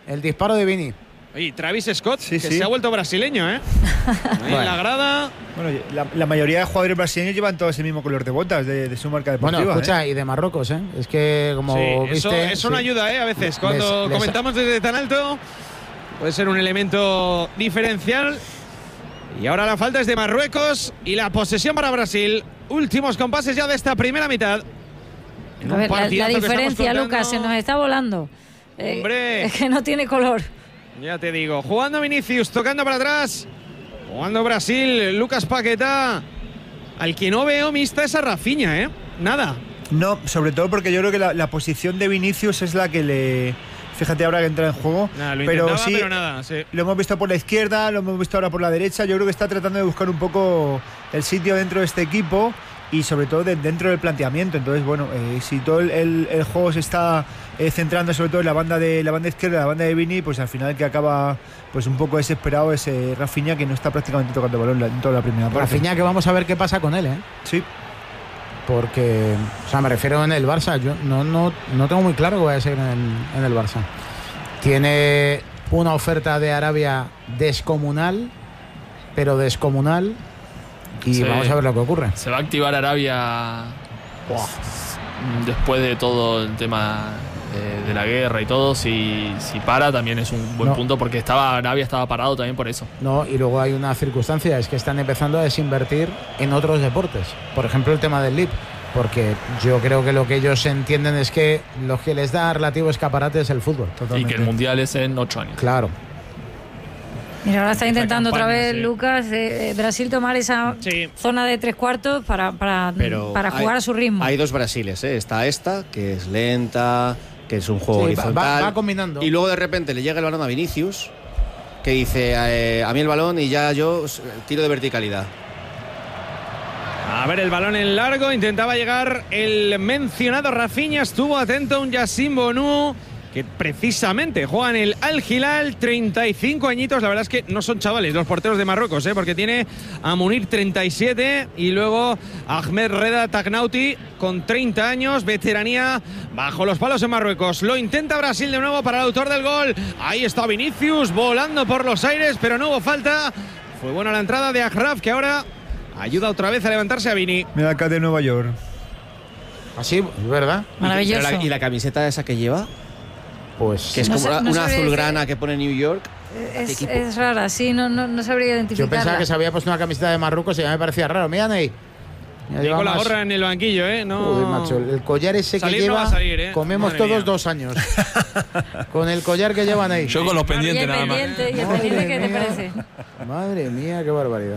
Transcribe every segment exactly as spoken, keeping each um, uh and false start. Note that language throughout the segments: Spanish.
el disparo de Vini. Y Travis Scott, sí, que sí. se ha vuelto brasileño, ¿eh? Ahí en la grada. Bueno, la, la mayoría de jugadores brasileños llevan todo ese mismo color de botas de, de su marca deportiva. Bueno, escucha, ¿eh? y de Marruecos, ¿eh? Es que como Sí, viste… eso, eso sí. no ayuda, ¿eh? A veces, cuando Les- les- comentamos desde tan alto, puede ser un elemento diferencial. Y ahora la falta es de Marruecos y la posesión para Brasil. Últimos compases ya de esta primera mitad. En A un ver, la, la partidazo que estamos diferencia, contando. Lucas, se nos está volando. Eh, Hombre. Es que no tiene color. Ya te digo, jugando Vinicius, tocando para atrás, jugando Brasil, Lucas Paquetá. Al que no veo mixta es a Rafinha, ¿eh? Nada. No, sobre todo porque yo creo que la, la posición de Vinicius es la que le… Fíjate ahora que entra en juego. Nada, lo pero intentaba, sí, pero nada, sí. lo hemos visto por la izquierda, lo hemos visto ahora por la derecha. Yo creo que está tratando de buscar un poco el sitio dentro de este equipo y sobre todo de, dentro del planteamiento. Entonces, bueno, eh, si todo el, el, el juego se está eh, centrando sobre todo en la banda de la banda izquierda, la banda de Vini, pues al final el que acaba pues un poco desesperado es eh, Rafinha, que no está prácticamente tocando balón la, en toda la primera parte. Rafinha, que vamos a ver qué pasa con él, ¿eh? Sí. Porque, o sea, me refiero en el Barça. Yo no, no, no tengo muy claro que vaya a ser en el, en el Barça. Tiene una oferta de Arabia descomunal, pero descomunal. Y Sí. vamos a ver lo que ocurre. Se va a activar Arabia Buah. después de todo el tema de, de la guerra y todo. Si, si para, también es un buen No. punto, porque estaba Arabia estaba parado también por eso. No, y luego hay una circunstancia, es que están empezando a desinvertir en otros deportes. Por ejemplo, el tema del L I P. Porque yo creo que lo que ellos entienden es que lo que les da relativo escaparate es el fútbol. Y que el mundial es en ocho años. Claro. Mira, ahora está intentando campaña, otra vez sí. Lucas, eh, eh, Brasil tomar esa Sí. zona de tres cuartos para, para, Pero para jugar hay, a su ritmo. Hay dos Brasiles, ¿eh? Está esta, que es lenta, que es un juego Sí, va- horizontal. va- va combinando. Y luego de repente le llega el balón a Vinicius, que dice, eh, a mí el balón y ya yo tiro de verticalidad. A ver el balón en largo, intentaba llegar el mencionado Rafinha, estuvo atento un Yassine Bonu, que precisamente juega en el Al Hilal, treinta y cinco añitos, la verdad es que no son chavales los porteros de Marruecos, ¿eh? Porque tiene a Munir treinta y siete y luego Ahmed Reda Tagnauti con treinta años, veteranía bajo los palos en Marruecos. Lo intenta Brasil de nuevo para el autor del gol, ahí está Vinicius volando por los aires, pero no hubo falta. Fue buena la entrada de Achraf, que ahora ayuda otra vez a levantarse a Vini. Mira acá de Nueva York. Así, es verdad. Maravilloso. Pero la- ¿Y la camiseta esa que lleva? Pues Que es No como sé- una, no una sabría azulgrana decir. que pone New York. Es, equipo? es rara, sí, no, no, no sabría yo identificarla. pensaba que se había puesto una camiseta de Marruecos y ya me parecía raro. Mira, Ney. Ya Y lleva con la más- gorra en el banquillo, ¿eh? No. Joder, macho, el collar ese Salir que no lleva, va a salir, ¿eh? comemos Madre todos mía. dos años. Con el collar que llevan ahí. Yo con los Y pendientes el nada más. pendiente, y el Madre pendiente, ¿qué te mía. parece? Madre mía, qué barbaridad.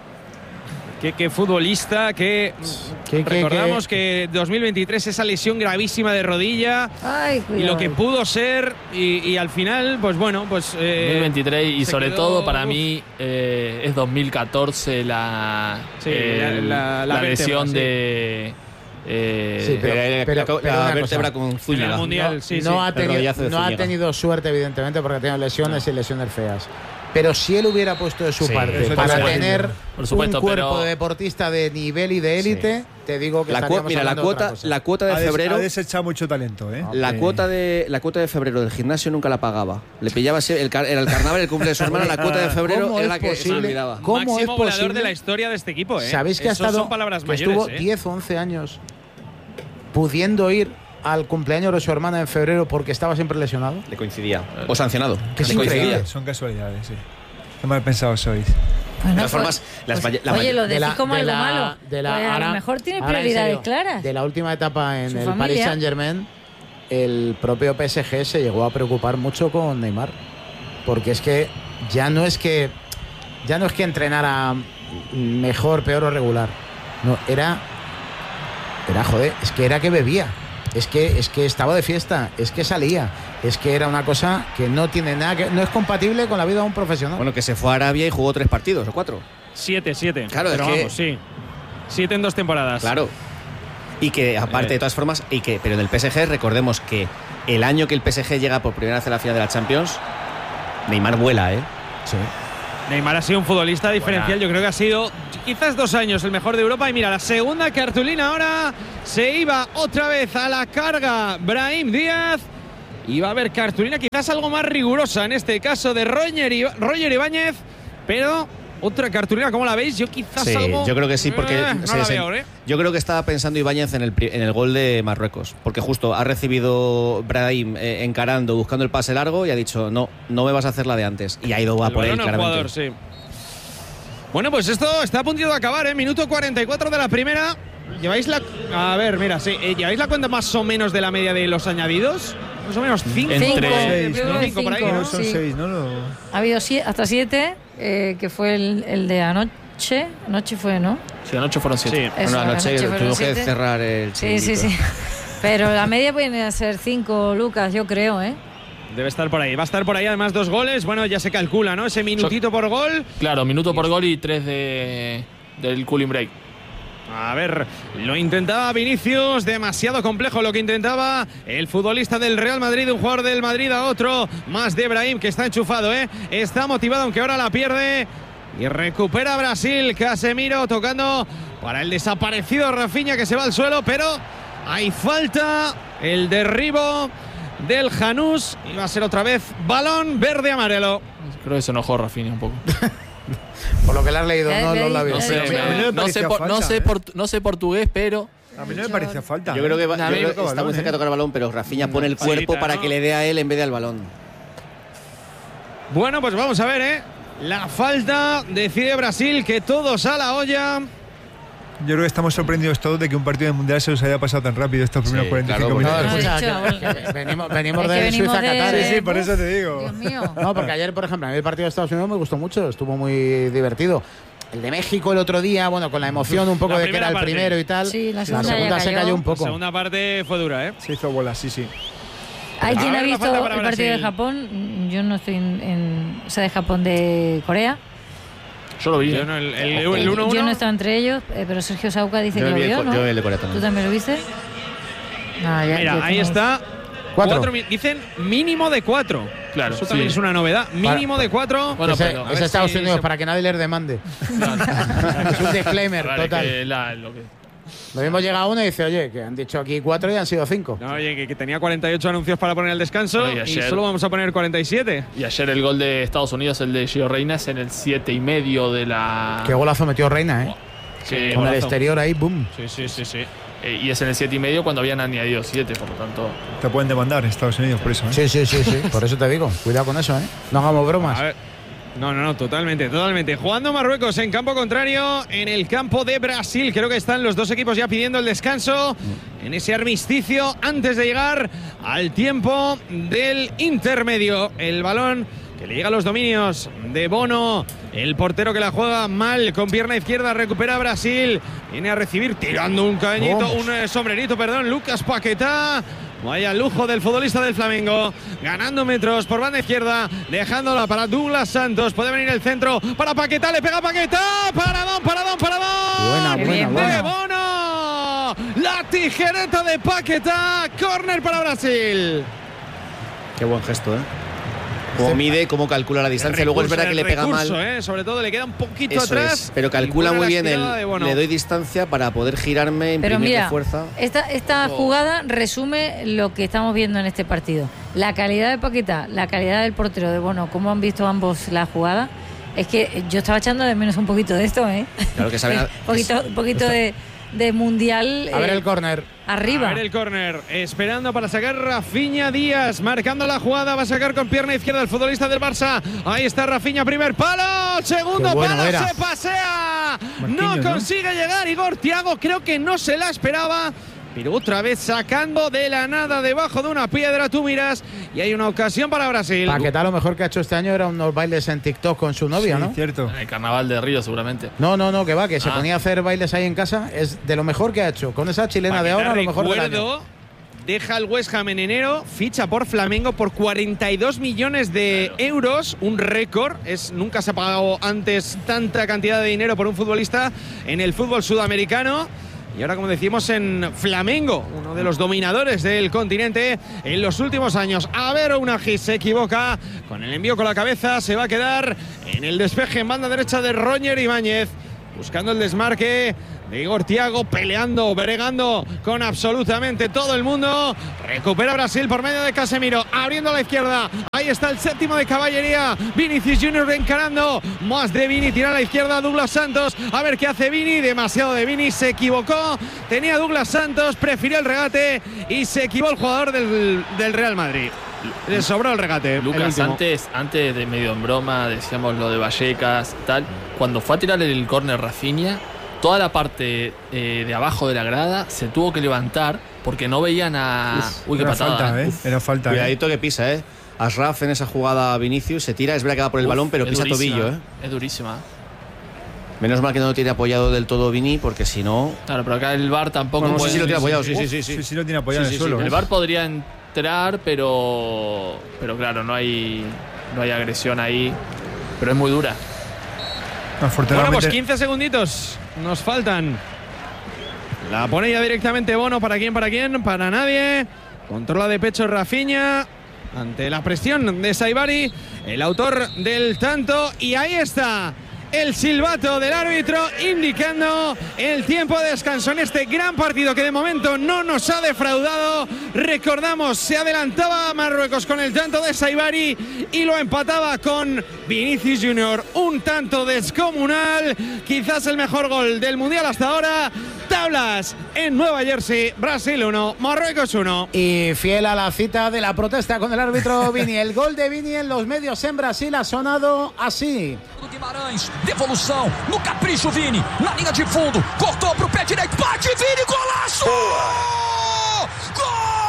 Qué, qué futbolista, que ¿Qué, qué, recordamos qué? que dos mil veintitrés esa lesión gravísima de rodilla Ay, y cuidado. lo que pudo ser y, y al final, pues bueno, pues eh, dos mil veintitrés y se sobre quedó- todo para mí eh, es dos mil catorce la, Sí, eh, la- la- la vértebra, lesión sí. de eh, Sí, pero- Eh, pero- la, pero la una vértebra cosa. con Zúñiga. En el Mundial. No, sí, no sí. ha El tenido, rodillazo de no ha Zúñiga. tenido suerte, evidentemente, porque ha tenido lesiones y lesiones feas. Pero si él hubiera puesto de su Sí, parte eso para también. tener Por supuesto, un cuerpo pero- de deportista de nivel y de élite, te digo que La, cuo- estaríamos mira, la hablando de otra cuota, cosa. la cuota de Ha, des- febrero. ha desechado mucho talento, ¿eh? La Eh, cuota de la cuota de febrero del gimnasio nunca la pagaba. Le pillaba ese- el, car- era el carnaval, el cumple de su hermana, la cuota de febrero ¿Cómo era es la que se posible? olvidaba. ¿Cómo Máximo es goleador posible? de la historia de este equipo, ¿eh? ¿Sabéis que ha Esos estado son palabras que mayores, estuvo ¿eh? diez o once años pudiendo ir al cumpleaños de su hermana en febrero porque estaba siempre lesionado? Le coincidía. O sancionado. Que es Le coincidía. increíble. Son casualidades, sí. Qué mal pensados sois. Bueno, De todas pues- formas, las pues, valla- la oye, valla- lo De decís la- como de algo la- malo. de la- Pues a ahora- lo mejor tiene ahora, en prioridades serio, claras. De la última etapa en Su el familia. Paris Saint-Germain, el propio P S G se llegó a preocupar mucho con Neymar. Porque es que ya no es que ya no es que entrenara mejor, peor o regular. No, era era joder, es que era que bebía. Es que, es que estaba de fiesta, es que salía, es que era una cosa que no tiene nada que, no es compatible con la vida de un profesional. Bueno, que se fue a Arabia y jugó tres partidos o cuatro. Siete, siete. Claro, pero es que- vamos, sí. Siete en dos temporadas. Claro. Y que aparte Eh. de todas formas, y que, pero en el P S G recordemos que el año que el P S G llega por primera vez a la final de la Champions, Neymar vuela, ¿eh? Sí. Neymar ha sido un futbolista diferencial, yo creo que ha sido quizás dos años el mejor de Europa. Y mira, la segunda cartulina ahora se iba otra vez a la carga Brahim Díaz. y va a haber cartulina quizás algo más rigurosa en este caso de Roger, y Roger Ibáñez, pero otra cartulina, ¿cómo la veis? Yo quizás sí, algo... yo creo que sí, porque eh, no se la se, veo, ¿eh? yo creo que estaba pensando Ibáñez en el, en el gol de Marruecos, porque justo ha recibido Brahim eh, encarando, buscando el pase largo y ha dicho, no, no me vas a hacer la de antes, y ha ido a El por él balón al claramente. jugador, sí. Bueno, pues esto está a punto de acabar, ¿eh? Minuto cuarenta y cuatro de la primera. ¿Lleváis la...? A ver, mira, sí. eh, ¿Lleváis la cuenta más o menos de la media de los añadidos? Más o menos cinco. Entre- Cinco, Seis, yo creo ¿no? que Cinco por ahí, cinco, ¿no? Son sí. seis, ¿no? Lo- Ha habido sie- hasta siete, eh, que fue el, el de anoche. Anoche fue, ¿no? Sí, anoche fueron siete. Sí. Eso, Bueno, anoche anoche fueron tuvimos que siete. cerrar el Sí, sí, chiringuito. sí. Pero la media puede ser cinco, Lucas, yo creo, ¿eh? Debe estar por ahí. Va a estar por ahí además dos goles. Bueno, ya se calcula, ¿no? Ese minutito por gol. Claro, minuto por gol y tres de, del cooling break. A ver, lo intentaba Vinicius, demasiado complejo lo que intentaba el futbolista del Real Madrid, un jugador del Madrid a otro, más de Brahim, que está enchufado, ¿eh? Está motivado, aunque ahora la pierde. Y recupera Brasil, Casemiro tocando para el desaparecido Rafinha, que se va al suelo, pero hay falta, el derribo del Janús, y va a ser otra vez balón verde-amarelo. Creo que se enojó Rafinha un poco. Por lo que le has leído, Eh, no leí- los labios. No eh, sé, a mí me- no me no sé, parecía por- no falta, sé ¿eh? por- no sé portugués, pero A mí no me parece falta. Yo creo que, va- A yo mí creo me que está balón, muy cerca ¿eh? de tocar el balón, pero Rafinha pone el Facilita, cuerpo para ¿no? que le dé a él en vez de al balón. Bueno, pues vamos a ver, ¿eh? La falta, decide Brasil, que todos a la olla. Yo creo que estamos sorprendidos todos de que un partido de mundial se nos haya pasado tan rápido estos primeros Sí, cuarenta y cinco claro, No, minutos. porque- escucha, Lo he que- dicho. que venimos, venimos Es que de venimos Suiza a de- Qatar. Sí, ¿eh? sí, por eso te digo. Dios mío. No, porque ayer, por ejemplo, a mí el partido de Estados Unidos me gustó mucho, estuvo muy divertido. El de México el otro día, bueno, con la emoción un poco La de que primera era el parte. primero y tal. Sí, la la segunda segunda ya se cayó. cayó un La poco. segunda parte fue dura, ¿eh? Se hizo bola, sí, sí. ¿Alguien A ha ver, la visto falta para el partido de Brasil. Japón? Yo no estoy en, en o sea, de Japón de Corea. yo lo vi. Yo ¿eh? no, el, el, el uno uno. Yo no estaba entre ellos, eh, pero Sergio Sauca dice Yo que lo vi el vio, co- ¿no? yo vi el de Corea ¿Tú también. también lo viste? Ah, ya- Mira, ya ahí tenemos- está. Cuatro. Cuatro mi- dicen mínimo de cuatro. Claro, Eso también sí. es una novedad. Mínimo de cuatro. Bueno, ese pero- a es ver Estados si Unidos, se- para que nadie les demande. No, no. Es un disclaimer Vale, total. que la- lo que- Lo mismo llega uno y dice, oye, que han dicho aquí cuatro y han sido cinco. No, oye, que, que tenía cuarenta y ocho anuncios para poner el descanso Bueno, y y, ayer- solo vamos a poner cuarenta y siete. Y ayer el gol de Estados Unidos, el de Gio Reyna, es en el siete y medio de la. Qué golazo metió Reina, ¿eh? Sí, Con el golazo. exterior ahí, boom. Sí, sí, sí, sí. Eh, y es en el siete y medio cuando habían añadido siete, por lo tanto. Te pueden demandar Estados Unidos por eso, ¿eh? Sí, sí, sí, sí. Por eso te digo, cuidado con eso, ¿eh? No hagamos bromas. A ver. No, no, no, totalmente, totalmente. Jugando Marruecos en campo contrario, en el campo de Brasil. Creo que están los dos equipos ya pidiendo el descanso en ese armisticio antes de llegar al tiempo del intermedio. El balón que le llega a los dominios de Bono. El portero que la juega mal con pierna izquierda recupera a Brasil. Viene a recibir tirando un cañito, Vamos. un eh, sombrerito, perdón, Lucas Paquetá. Vaya lujo del futbolista del Flamengo, ganando metros por banda izquierda, dejándola para Douglas Santos. Puede venir el centro para Paquetá, le pega Paquetá. Paradón, paradón, paradón. Buena, Qué buena, bien, buena. De Bono. La tijereta de Paquetá. Córner para Brasil. Qué buen gesto, ¿eh? Cómo mide, cómo calcula la distancia. Luego es Recurso, verdad que le el pega recurso, mal. eh, sobre todo le queda un poquito Eso atrás. es, pero Y calcula buena muy la bien el. estirada de Bono. Le doy distancia para poder girarme, Pero imprimirle mira, fuerza. esta, esta jugada resume lo que estamos viendo en este partido. La calidad de Paquetá, la calidad del portero de Bono, cómo han visto ambos la jugada. Es que yo estaba echando de menos un poquito de esto, ¿eh? Claro que saben. Un poquito, un poquito de, de mundial. A ver eh, el córner. arriba. A ver el córner, esperando para sacar Rafinha Díaz, marcando la jugada, va a sacar con pierna izquierda el futbolista del Barça. Ahí está Rafinha, primer palo, segundo Qué bueno palo, era. se pasea. Marquinhos, no ¿no? consigue llegar Igor Thiago, creo que no se la esperaba. Pero otra vez sacando de la nada debajo de una piedra, tú miras, y hay una ocasión para Brasil. Paquetá lo mejor que ha hecho este año era unos bailes en TikTok con su novia, Sí, ¿no? cierto. En el carnaval de Río, seguramente. No, no, no, que va, que se Ah. ponía a hacer bailes ahí en casa. Es de lo mejor que ha hecho. Con esa chilena de Paquetá, ahora, lo mejor del año. recuerdo, deja el West Ham en enero, ficha por Flamengo por cuarenta y dos millones de euros, un récord. Es, nunca se ha pagado antes tanta cantidad de dinero por un futbolista en el fútbol sudamericano. Y ahora, como decimos, en Flamengo, uno de los dominadores del continente en los últimos años. A ver, Unagi se equivoca con el envío con la cabeza, se va a quedar en el despeje en banda derecha de Roger Ibáñez. buscando el desmarque de Igor Thiago, peleando, bregando con absolutamente todo el mundo. Recupera Brasil por medio de Casemiro, abriendo a la izquierda. Ahí está el séptimo de caballería, Vinicius Junior encarando. Más de Vini, tira a la izquierda Douglas Santos. A ver qué hace Vini, demasiado de Vini, se equivocó. Tenía Douglas Santos, prefirió el regate y se equivocó el jugador del, del Real Madrid. Le sobró el regate. Lucas, el antes, antes de medio en broma, decíamos lo de Vallecas y tal. Cuando fue a tirar el córner Rafinha, toda la parte eh, de abajo de la grada se tuvo que levantar porque no veían a. Uf, Uy, qué era patada. Falta, ¿eh? Era falta. Cuidadito ¿eh? que pisa, ¿eh? Ashraf en esa jugada Vinicius se tira, es verdad que va por el Uf, balón, pero es pisa durísima, tobillo, ¿eh? Es durísima. Menos mal que no lo tiene apoyado del todo Vini, porque si no. Claro, pero acá el V A R tampoco. Bueno, no sé puede- si lo tiene apoyado, sí, Uf, sí, sí. sí. Sí, sí, lo tiene apoyado Sí, en sí, el suelo. sí. ¿eh? El V A R podría entrar, pero. Pero claro, no hay. No hay agresión ahí. Pero es muy dura. Bueno, Afortunadamente. pues quince segunditos nos faltan. La pone ya directamente Bono. ¿Para quién? ¿Para quién? Para nadie. Controla de pecho Rafinha ante la presión de Saibari, el autor del tanto. Y ahí está el silbato del árbitro indicando el tiempo de descanso en este gran partido que de momento no nos ha defraudado. Recordamos, se adelantaba Marruecos con el tanto de Saibari y lo empataba con Vinicius Junior. Un tanto descomunal, quizás el mejor gol del Mundial hasta ahora. Tablas en Nueva Jersey, Brasil uno, Marruecos uno. Y fiel a la cita de la protesta con el árbitro Vini, el gol de Vini en los medios en Brasil ha sonado así. Guimarães, devolução, no capricho Vini, na linha de fundo, cortou pro pé direito, bate Vini, golaço! Gol!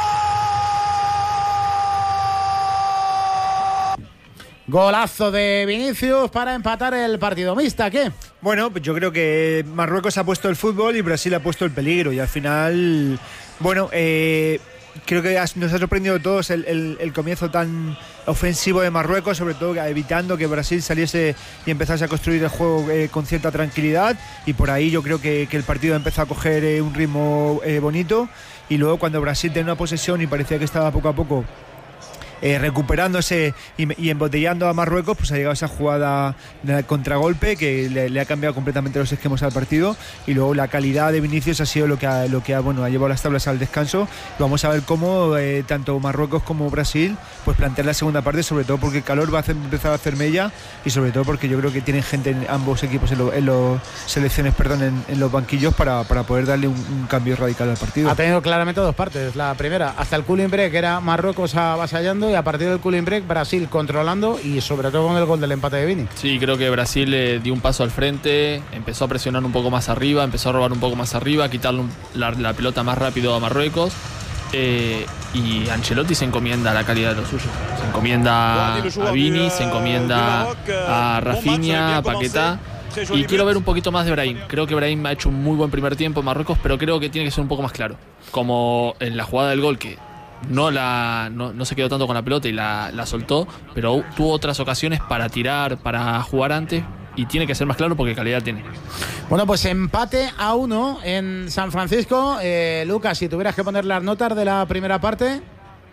Golazo de Vinicius para empatar el partido. Mixta, ¿qué? Bueno, pues yo creo que Marruecos ha puesto el fútbol y Brasil ha puesto el peligro. Y al final, bueno, eh, creo que nos ha sorprendido a todos el, el, el comienzo tan ofensivo de Marruecos, sobre todo evitando que Brasil saliese y empezase a construir el juego eh, con cierta tranquilidad. Y por ahí yo creo que, que el partido empezó a coger eh, un ritmo eh, bonito. Y luego cuando Brasil tenía una posesión y parecía que estaba poco a poco Eh, recuperándose y, y embotellando a Marruecos, pues ha llegado esa jugada de contragolpe que le, le ha cambiado completamente los esquemas al partido. Y luego la calidad de Vinicius ha sido lo que ha, lo que ha, bueno, ha llevado las tablas al descanso. Y vamos a ver cómo eh, tanto Marruecos como Brasil pues plantean la segunda parte, sobre todo porque el calor va a hacer, empezar a hacer mella y sobre todo porque yo creo que tienen gente en ambos equipos, en los en lo, selecciones perdón, en, en los banquillos para, para poder darle un, un cambio radical al partido. Ha tenido claramente dos partes. La primera, hasta el cooling break era Marruecos avasallando y a partir del cooling break Brasil controlando y sobre todo con el gol del empate de Vini. Sí, creo que Brasil le dio un paso al frente, empezó a presionar un poco más arriba, empezó a robar un poco más arriba, a quitarle un- la, la pelota más rápido a Marruecos. Eh, y Ancelotti se encomienda a la calidad de los suyos. Se encomienda a Vini, se encomienda a Rafinha, a Paquetá. Y quiero ver un poquito más de Brahim. Creo que Brahim ha hecho un muy buen primer tiempo en Marruecos, pero creo que tiene que ser un poco más claro. Como en la jugada del gol, que no, la, no, no se quedó tanto con la pelota y la, la soltó, pero tuvo otras ocasiones para tirar, para jugar antes, y tiene que ser más claro porque calidad tiene. Bueno, pues empate a uno en San Francisco. Eh, Lucas, si tuvieras que poner las notas de la primera parte.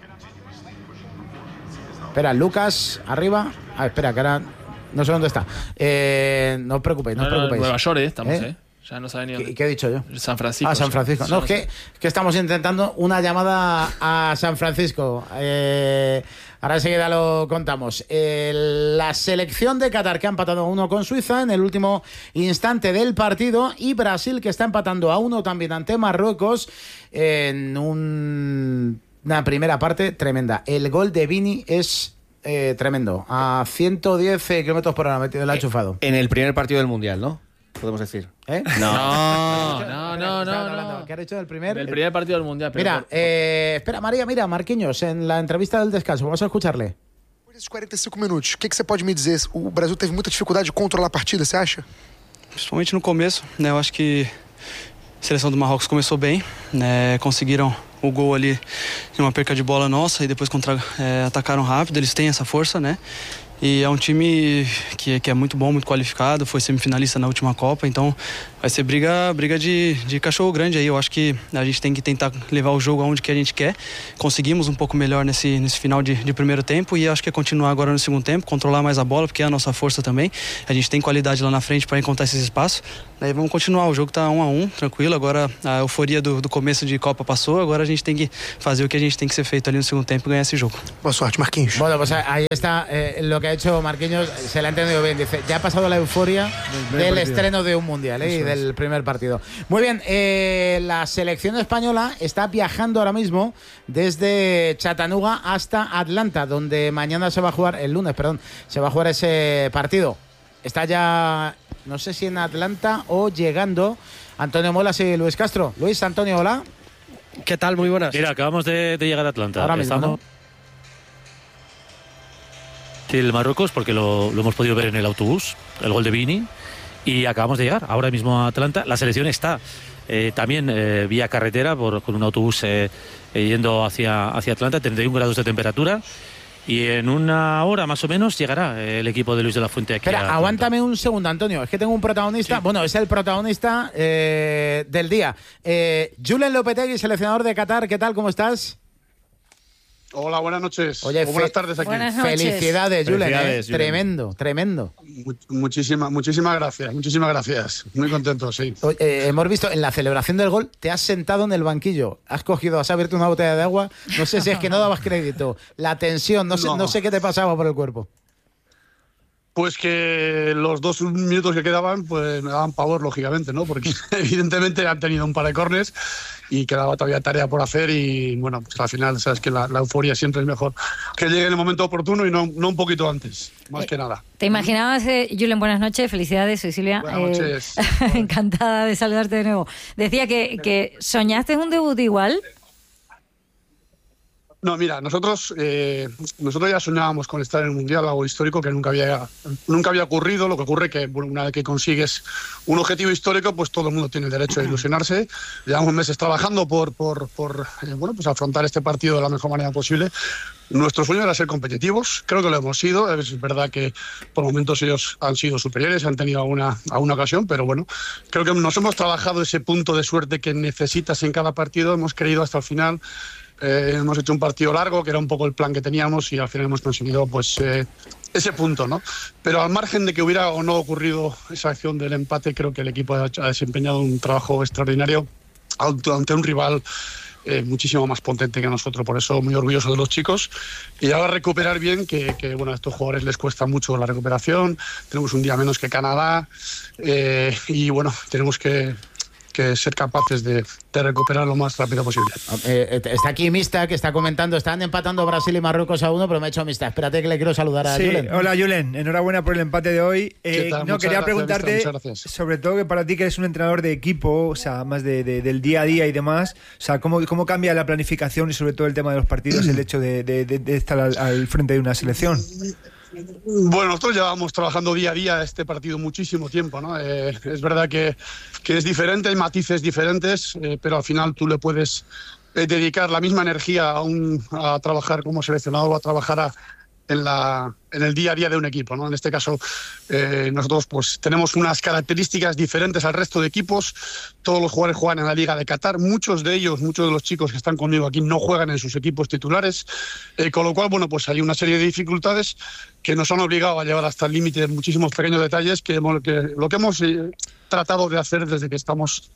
Espera, Lucas, arriba. Ah, espera, que ahora no sé dónde está. Eh, no os preocupéis, no os preocupéis. Nueva York, eh, estamos, ¿Eh? eh. Ya no sabe ni ¿Qué, dónde. qué he dicho yo? San Francisco. Ah, San ya. Francisco. No, es que, es que estamos intentando una llamada a San Francisco. Eh, ahora enseguida lo contamos. Eh, la selección de Qatar que ha empatado a uno con Suiza en el último instante del partido y Brasil que está empatando a uno también ante Marruecos en un, una primera parte tremenda. El gol de Vini es eh, tremendo. A ciento diez kilómetros por hora metido, lo ha enchufado. En el primer partido del Mundial, ¿no? Podemos decir. ¿Eh? No, no, no, no, no. ¿Qué ha hecho del primer? El primer partido del Mundial. Pero Mira, por- eh, espera, María, mira, Marquinhos, en la entrevista del descanso, vamos a escucharle. Por esses quarenta e cinco minutos, o que, que você pode me dizer? O Brasil teve muita dificuldade de controlar a partida, você acha? Principalmente no começo, né? Eu acho que a seleção do Marrocos começou bem, né? Conseguiram o gol ali em uma perca de bola nossa e depois contra, é, atacaram rápido, eles têm essa força, né? E é um time que, que é muito bom, muito qualificado, foi semifinalista na última Copa, então vai ser briga, briga de, de cachorro grande aí. Eu acho que a gente tem que tentar levar o jogo aonde que a gente quer. Conseguimos um pouco melhor nesse, nesse final de, de primeiro tempo e acho que é continuar agora no segundo tempo, controlar mais a bola, porque é a nossa força também. A gente tem qualidade lá na frente para encontrar esses espaços. Aí vamos continuar, o jogo tá um a um, tranquilo. Agora a euforia do, do começo de Copa passou, agora a gente tem que fazer o que a gente tem que ser feito ali no segundo tempo e ganhar esse jogo. Boa sorte, Marquinhos. Bueno, pues ahí está eh, lo que ha hecho Marquinhos, se le ha entendido bien. Dice, ya ha pasado la euforia del partido. Estreno de un mundial eh, y del primer partido. Muy bien, eh, la selección española está viajando ahora mismo desde Chattanooga hasta Atlanta, donde mañana se va a jugar, el lunes, perdón, se va a jugar ese partido. Está ya, no sé si en Atlanta o llegando Antonio Molas y Luis Castro. Luis, Antonio, hola. ¿Qué tal? Muy buenas. Mira, acabamos de, de llegar a Atlanta. Ahora mismo, Estamos... ¿no? El Marruecos, porque lo, lo hemos podido ver en el autobús, el gol de Vini, y acabamos de llegar ahora mismo a Atlanta. La selección está eh, también eh, vía carretera por, con un autobús eh, eh, yendo hacia, hacia Atlanta, treinta y un grados de temperatura, y en una hora más o menos llegará el equipo de Luis de la Fuente aquí. Espera, aguántame un segundo, Antonio, es que tengo un protagonista, sí. Bueno, es el protagonista eh, del día. Eh, Julen Lopetegui, seleccionador de Qatar, ¿qué tal? ¿Cómo estás? Hola, buenas noches. Oye, o buenas tardes aquí. Buenas noches. Felicidades, Julen. Eh. Tremendo, tremendo. Muchísimas, muchísimas gracias, muchísimas gracias. Muy contento, sí. Oye, eh, hemos visto en la celebración del gol, te has sentado en el banquillo, has cogido, has abierto una botella de agua, no sé si es que no dabas crédito, la tensión, no sé, no. no sé qué te pasaba por el cuerpo. Pues que los dos minutos que quedaban pues me daban pavor, lógicamente, ¿no? Porque evidentemente han tenido un par de corners y quedaba todavía tarea por hacer y, bueno, pues al final sabes que la, la euforia siempre es mejor que llegue en el momento oportuno y no, no un poquito antes, más eh, que nada. ¿Te imaginabas, eh, Julen, buenas noches, felicidades, soy Silvia. Buenas noches. Eh, encantada de saludarte de nuevo. Decía que, que ¿soñaste un debut igual? No, mira, nosotros eh, nosotros ya soñábamos con estar en el Mundial, algo histórico que nunca había nunca había ocurrido. Lo que ocurre que bueno, una vez que consigues un objetivo histórico, pues todo el mundo tiene el derecho a ilusionarse. Llevamos meses trabajando por por, por eh, bueno, pues afrontar este partido de la mejor manera posible. Nuestro sueño era ser competitivos, creo que lo hemos sido. Es verdad que por momentos ellos han sido superiores, han tenido alguna, alguna ocasión, pero bueno, creo que nos hemos trabajado ese punto de suerte que necesitas en cada partido, hemos creído hasta el final. Eh, hemos hecho un partido largo, que era un poco el plan que teníamos, y al final hemos conseguido pues eh, ese punto, ¿no? Pero al margen de que hubiera o no ocurrido esa acción del empate, creo que el equipo ha, ha desempeñado un trabajo extraordinario ante un rival eh, muchísimo más potente que nosotros. Por eso muy orgulloso de los chicos. Y ahora recuperar bien, que, que bueno, a estos jugadores les cuesta mucho la recuperación. Tenemos un día menos que Canadá eh, y bueno, tenemos que... que ser capaces de, de recuperar lo más rápido posible. Eh, está aquí Mista, que está comentando, están empatando Brasil y Marruecos a uno, pero me ha hecho Mista. Espérate que le quiero saludar a sí, Julen. Hola Julen, enhorabuena por el empate de hoy. Eh, no, muchas quería gracias, preguntarte, Mista, sobre todo que para ti que eres un entrenador de equipo, o sea, más de, de, del día a día y demás, o sea, ¿cómo, cómo cambia la planificación y sobre todo el tema de los partidos, el hecho de, de, de, de estar al, al frente de una selección? Bueno, nosotros llevamos trabajando día a día este partido muchísimo tiempo, ¿no? Eh, es verdad que, que es diferente, hay matices diferentes, eh, pero al final tú le puedes eh, dedicar la misma energía a, un, a trabajar como seleccionador o a trabajar a, en, la, en el día a día de un equipo, ¿no? En este caso, eh, nosotros pues tenemos unas características diferentes al resto de equipos. Todos los jugadores juegan en la Liga de Qatar. Muchos de ellos, muchos de los chicos que están conmigo aquí no juegan en sus equipos titulares, eh, con lo cual, bueno, pues hay una serie de dificultades que nos han obligado a llevar hasta el límite de muchísimos pequeños detalles, que, que lo que hemos eh, tratado de hacer desde que estamos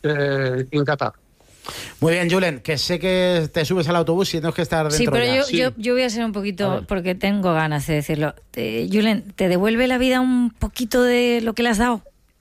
eh, en Qatar. Muy bien, Julen, que sé que te subes al autobús y no es que estar dentro. Sí, pero ya. Yo, Sí. yo, yo voy a ser un poquito, porque tengo ganas de decirlo. Eh, Julen, ¿te devuelve la vida un poquito de lo que le has dado?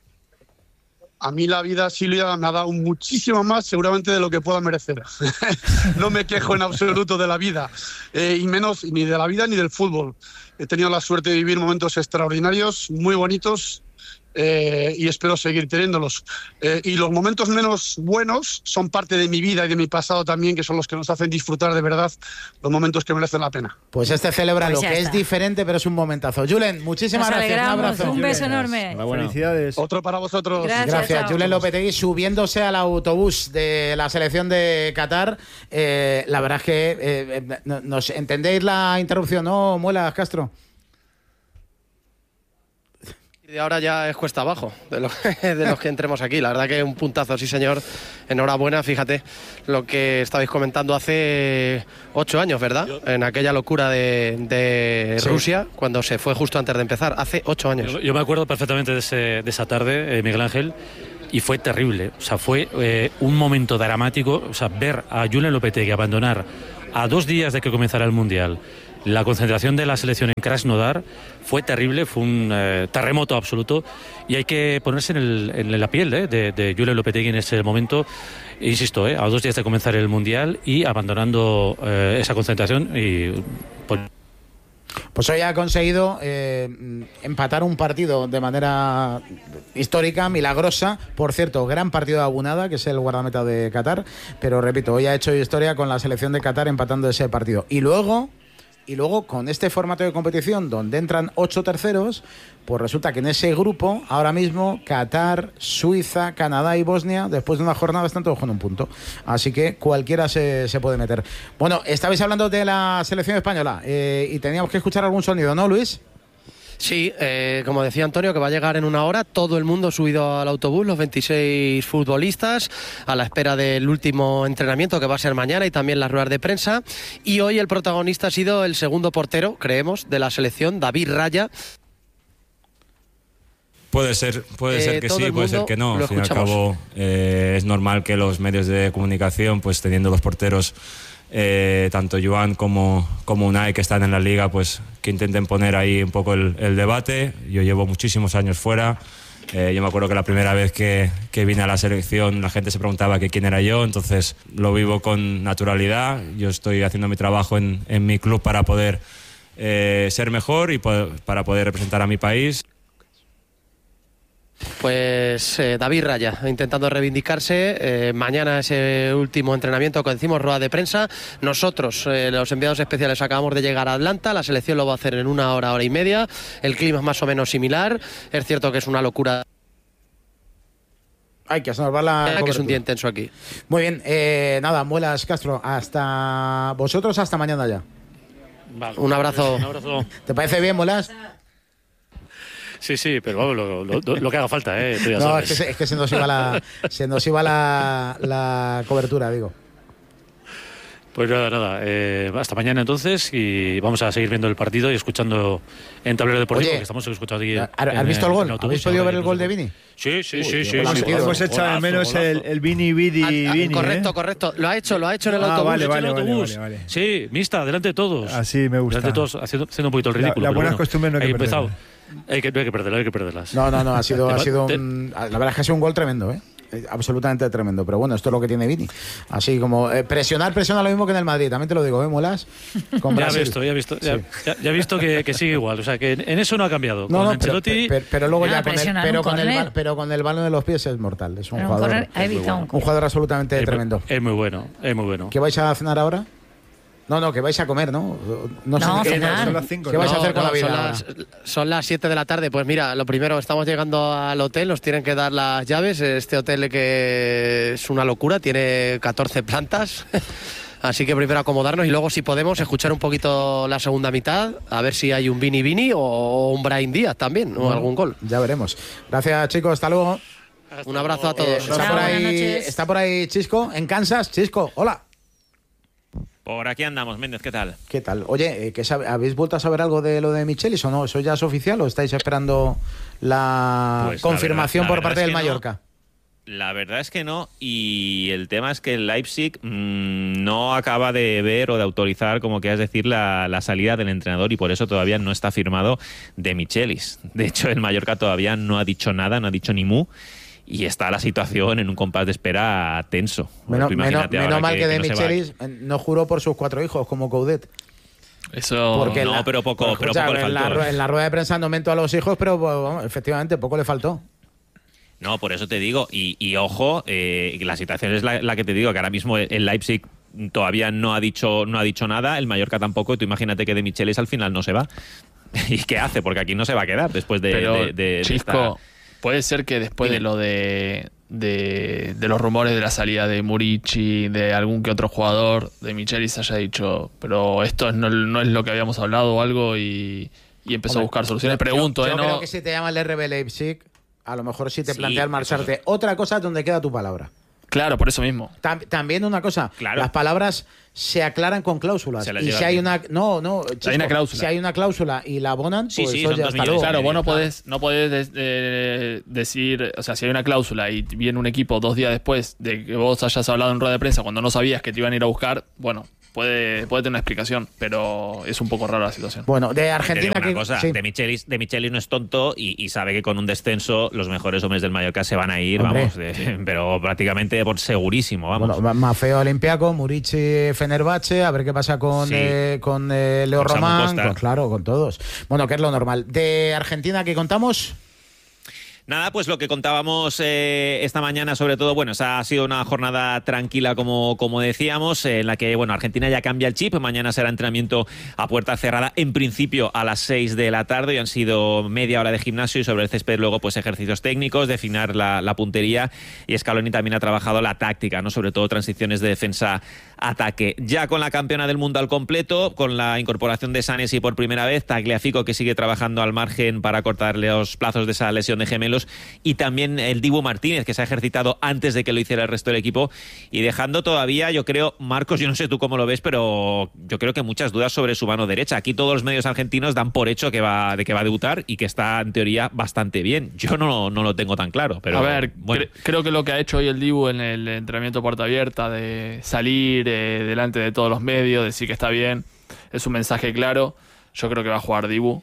A mí la vida, Silvia, me ha dado muchísimo más seguramente de lo que pueda merecer. No me quejo en absoluto de la vida, eh, y menos ni de la vida ni del fútbol. He tenido la suerte de vivir momentos extraordinarios, muy bonitos, eh, y espero seguir teniéndolos. Eh, y los momentos menos buenos son parte de mi vida y de mi pasado también, que son los que nos hacen disfrutar de verdad los momentos que merecen la pena. Pues este celebra Pues lo ya que está. es diferente, pero es un momentazo. Julen, muchísimas Nos gracias. Un alegramos, abrazo. un beso enorme. Felicidades. Otro para vosotros. Gracias, Gracias, chao. Julen Lopetegui, subiéndose al autobús de la selección de Qatar. Eh, la verdad es que eh, eh, ¿nos entendéis la interrupción, no, Muelas Castro? Y ahora ya es cuesta abajo de, lo, de los que entremos aquí. La verdad que un puntazo, sí señor. Enhorabuena, fíjate lo que estabais comentando hace ocho años, ¿verdad? Yo... En aquella locura de, de sí. Rusia, cuando se fue justo antes de empezar, hace ocho años. Yo, yo me acuerdo perfectamente de, ese, de esa tarde, eh, Miguel Ángel, y fue terrible. O sea, fue eh, un momento dramático. O sea, ver a Julen Lopetegui abandonar a dos días de que comenzara el Mundial la concentración de la selección en Krasnodar fue terrible, fue un eh, terremoto absoluto, y hay que ponerse en, el, en la piel eh, de, de Julen Lopetegui en ese momento, insisto, eh, a dos días de comenzar el Mundial y abandonando eh, esa concentración. Y pues, Pues hoy ha conseguido eh, empatar un partido de manera histórica, milagrosa. Por cierto, gran partido de Abunada, que es el guardameta de Qatar. Pero repito, hoy ha hecho historia con la selección de Qatar empatando ese partido. Y luego, y luego con este formato de competición donde entran ocho terceros, pues resulta que en ese grupo, ahora mismo, Qatar, Suiza, Canadá y Bosnia, después de una jornada, están todos con un punto. Así que cualquiera se, se puede meter. Bueno, estabais hablando de la selección española eh, y teníamos que escuchar algún sonido, ¿no, Luis? Sí, eh, como decía Antonio, que va a llegar en una hora, todo el mundo subido al autobús, los veintiséis futbolistas, a la espera del último entrenamiento que va a ser mañana y también las ruedas de prensa. Y hoy el protagonista ha sido el segundo portero, creemos, de la selección, David Raya. Puede ser, puede eh, ser que sí, puede ser que no. Al fin y al cabo, eh, es normal que los medios de comunicación, pues teniendo los porteros, eh, tanto Joan como, como Unai, que están en la liga, pues que intenten poner ahí un poco el, el debate. Yo llevo muchísimos años fuera. Eh, yo me acuerdo que la primera vez que, que vine a la selección la gente se preguntaba que quién era yo, entonces lo vivo con naturalidad. Yo estoy haciendo mi trabajo en, en mi club para poder eh, ser mejor y poder, para poder representar a mi país. Pues eh, David Raya intentando reivindicarse. Eh, mañana ese último entrenamiento que decimos, rueda de prensa. Nosotros, eh, los enviados especiales, acabamos de llegar a Atlanta. La selección lo va a hacer en una hora, hora y media. El clima es más o menos similar. Es cierto que es una locura. Hay que salvar la que es un día intenso aquí. Muy bien, eh, nada, Muelas Castro, hasta vosotros, hasta mañana ya. Vale. Un abrazo. Un abrazo. ¿Te parece bien, Muelas? Sí, sí, pero vamos, lo, lo, lo que haga falta, ¿eh? Tú ya no, sabes. es que, es que se nos iba la, se nos iba la, la cobertura, digo. Pues nada, nada. Eh, hasta mañana entonces y vamos a seguir viendo el partido y escuchando en Tablero Deportivo. Oye, que estamos escuchando aquí. ¿Has en, visto el gol? ¿Habéis podido ver el gol de Vini? Sí, sí, Uy, sí. sí, hemos, sí, sí hemos echado de menos golazo. el, el Vini, Vidi, ah, Vini. Correcto, ¿eh? correcto. Lo ha hecho, lo ha hecho en el ah, autobús. Vale, vale, en el autobús. Vale, vale, vale. Sí, mista, delante de todos. Así me gusta. Delante de todos, haciendo, haciendo un poquito el ridículo. La, la buena bueno, costumbre no hay que empezado. Hay que, no hay que perderlas, hay que perderlas. No, no, no, ha sido, ha sido un, la verdad es que ha sido un gol tremendo, ¿eh? Absolutamente tremendo, pero bueno, esto es lo que tiene Vini. Así como eh, presionar, presiona lo mismo que en el Madrid, también te lo digo, ¿eh, Muelas? Con ya he visto, ya he visto, ya, sí. ya, ya he visto que, que sigue igual, o sea, que en eso no ha cambiado. No, con no, Ancelotti, pero, pero, pero luego ya, ya con el, pero, con el, pero con el balón de los pies es mortal, es un pero jugador, correr, es muy bueno. un jugador absolutamente es, tremendo. Es muy bueno, es muy bueno. ¿Qué vais a cenar ahora? No, no, que vais a comer, ¿no? No, no sé qué, cenar. Son las cinco, ¿qué vais no, a hacer con no, la vida? Son las, son las siete de la tarde. Pues mira, lo primero, estamos llegando al hotel, nos tienen que dar las llaves. Este hotel que es una locura, tiene catorce plantas. Así que primero acomodarnos y luego, si podemos, escuchar un poquito la segunda mitad, a ver si hay un Vini Vini o un Brahim Díaz también, o bueno, algún gol. Ya veremos. Gracias, chicos, hasta luego. Hasta un abrazo a todos. Eh, está, por ahí, está por ahí Chisco, en Kansas. Chisco, hola. Por aquí andamos, Méndez, ¿qué tal? ¿Qué tal? Oye, ¿qué sabe, ¿habéis vuelto a saber algo de lo de Michelis o no? ¿Eso ya es oficial o estáis esperando la pues confirmación la verdad, la por parte del Mallorca? No. La verdad es que no, y el tema es que el Leipzig mmm, no acaba de ver o de autorizar, como quieras decir, la, la salida del entrenador, y por eso todavía no está firmado de Michelis. De hecho, el Mallorca todavía no ha dicho nada, no ha dicho ni mu. Y está la situación en un compás de espera tenso. Menos, menos, menos mal que, que de que no Michelis no juró por sus cuatro hijos, como Coudet. Eso Porque no, la, pero poco, pues, pero escucha, poco le faltó. En la, en la rueda de prensa no mentó a los hijos, pero bueno, efectivamente poco le faltó. No, por eso te digo. Y, y ojo, eh, la situación es la, la que te digo, que ahora mismo el Leipzig todavía no ha dicho no ha dicho nada, el Mallorca tampoco, y tú imagínate que de Michelis al final no se va. ¿Y qué hace? Porque aquí no se va a quedar después de, pero, de, de, de Chisco, esta... puede ser que después de lo de, de, de los rumores de la salida de Murici, de algún que otro jugador, de Michelis haya dicho, pero esto no, no es lo que habíamos hablado o algo, y, y empezó Hombre, a buscar soluciones. Pregunto, yo, yo ¿eh? creo No, que si te llama el R B Leipzig, a lo mejor sí te Sí, planteas marcharte. eso. Otra cosa es donde queda tu palabra. claro, por eso mismo. Tam- también una cosa, Claro. las palabras se aclaran con cláusulas. Se las Y lleva si hay bien. una no, no, Chisco, hay una cláusula. Si hay una cláusula y la abonan, Sí, pues sí, oye, son dos hasta millones. luego. Claro, vos no Claro. podés, no podés de- de- decir, o sea, si hay una cláusula y viene un equipo dos días después de que vos hayas hablado en rueda de prensa cuando no sabías que te iban a ir a buscar, bueno, puede, puede tener una explicación, pero es un poco rara la situación. Bueno, de Te digo Argentina una que cosa, sí. de Michelis, de Michelis no es tonto y, y sabe que con un descenso los mejores hombres del Mallorca se van a ir, Hombre. vamos, de- pero prácticamente por segurísimo, vamos. Bueno, Ma- Mafeo Olympiaco, Murici Fenerbahce, a ver qué pasa con, Sí. eh, con eh, Leo Con Samu Román, Costa. con- claro, con todos. Bueno, que es lo normal. De Argentina que contamos. Nada, pues lo que contábamos eh, esta mañana, sobre todo, bueno, esa ha sido una jornada tranquila, como, como decíamos, eh, en la que, bueno, Argentina ya cambia el chip. Mañana será entrenamiento a puerta cerrada, en principio a las seis de la tarde, y han sido media hora de gimnasio y sobre el césped luego, pues, ejercicios técnicos, de afinar la, la puntería, y Scaloni también ha trabajado la táctica, ¿no? Sobre todo transiciones de defensa-ataque. Ya con la campeona del mundo al completo, con la incorporación de Sanesi por primera vez, Tagliafico, que sigue trabajando al margen para cortarle los plazos de esa lesión de gemelos, y también el Dibu Martínez, que se ha ejercitado antes de que lo hiciera el resto del equipo, y dejando todavía, yo creo, Marcos, yo no sé tú cómo lo ves, pero yo creo que muchas dudas sobre su mano derecha. Aquí todos los medios argentinos dan por hecho que va, de que va a debutar y que está en teoría bastante bien. Yo no, no lo tengo tan claro, pero a ver, bueno. cre- creo que lo que ha hecho hoy el Dibu en el entrenamiento puerta abierta, de salir eh, delante de todos los medios, decir que está bien, es un mensaje claro. Yo creo que va a jugar Dibu.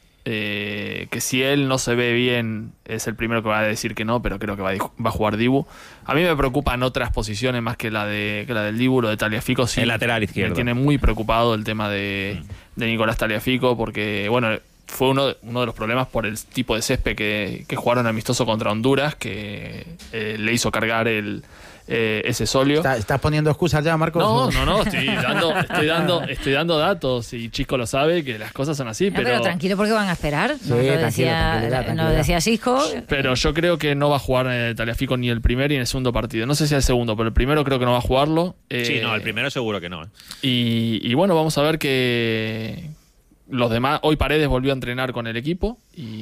Eh, que si él no se ve bien, es el primero que va a decir que no, pero creo que va a, va a jugar Dibu. A mí me preocupan otras posiciones más que la de que la del Dibu, lo de Tagliafico. Sí, el lateral izquierdo. Me tiene muy preocupado el tema de, de Nicolás Tagliafico, porque, bueno, fue uno de, uno de los problemas por el tipo de césped que, que jugaron amistoso contra Honduras, que eh, le hizo cargar el eh, ese solio. ¿Está- ¿Estás poniendo excusas ya, Marcos? No, no, no, estoy dando, estoy dando, estoy dando datos y Chisco lo sabe que las cosas son así, No, pero, pero tranquilo porque van a esperar. Sí, Nos lo tranquilo, decía, tranquilidad, nos tranquilidad. decía Cisco. pero yo creo que no va a jugar eh, Tagliafico ni el primer ni el segundo partido. No sé si el segundo, pero el primero creo que no va a jugarlo. Eh, Sí, no, el primero seguro que no. ¿eh? Y, y bueno, vamos a ver que los demás. Hoy Paredes volvió a entrenar con el equipo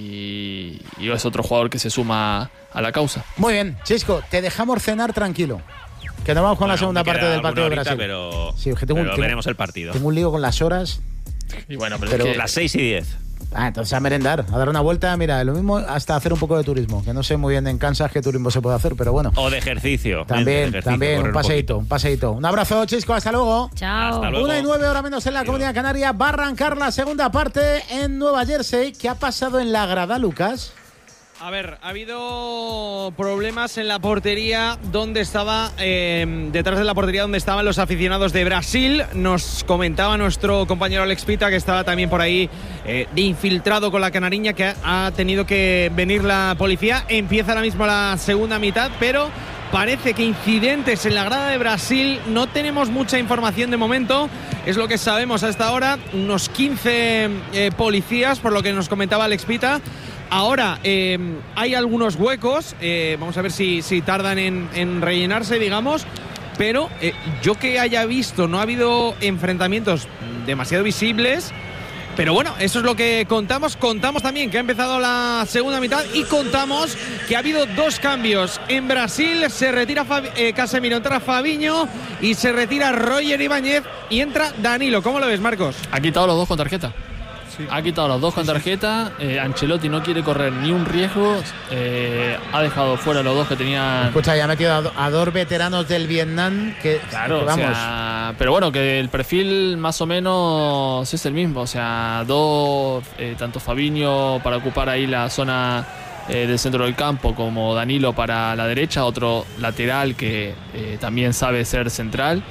y, y es otro jugador que se suma a la causa. Muy bien, Chisco, te dejamos cenar tranquilo. Que nos vamos con la Bueno, segunda me parte queda del partido de alguna horita, Brasil. Pero, Sí, es que tengo un- pero tengo- veremos el partido. Tengo un lío con las horas. Y bueno, pero, Pero es que Las seis y diez. Ah, entonces a merendar, a dar una vuelta. Mira, lo mismo hasta hacer un poco de turismo. Que no sé muy bien en Kansas qué turismo se puede hacer, pero bueno. O de ejercicio. También, de ejercicio, también, correr un paseíto, un paseíto. Un abrazo, Chisco, hasta luego. Chao. Hasta luego. Una y nueve, hora menos en la Comunidad Canaria. Va a arrancar la segunda parte en Nueva Jersey. ¿Qué ha pasado en la grada, Lucas? A ver, ha habido problemas en la portería donde estaba, eh, detrás de la portería donde estaban los aficionados de Brasil. Nos comentaba nuestro compañero Alex Pita que estaba también por ahí eh, de infiltrado con la canariña, que ha, ha tenido que venir la policía. Empieza ahora mismo la segunda mitad, pero parece que incidentes en la grada de Brasil no tenemos mucha información de momento. Es lo que sabemos hasta ahora. Unos quince eh, policías, por lo que nos comentaba Alex Pita. Ahora eh, hay algunos huecos, eh, vamos a ver si, si tardan en, en rellenarse, digamos, pero eh, yo que haya visto, no ha habido enfrentamientos demasiado visibles, pero bueno, eso es lo que contamos. Contamos también que ha empezado la segunda mitad y contamos que ha habido dos cambios. En Brasil se retira Fabi- eh, Casemiro, entra Fabinho y se retira Roger Ibáñez y entra Danilo. ¿Cómo lo ves, Marcos? ha quitado los dos con tarjeta. Ha quitado los dos con tarjeta. Eh, Ancelotti no quiere correr ni un riesgo. Eh, ha dejado fuera los dos que tenían. Escucha, ya ha metido a, do- a dos veteranos del Vietnam que, Claro, que o vamos. sea, pero bueno, que el perfil más o menos es el mismo. O sea, dos, eh, tanto Fabinho para ocupar ahí la zona eh, del centro del campo, como Danilo para la derecha, otro lateral que eh, también sabe ser central.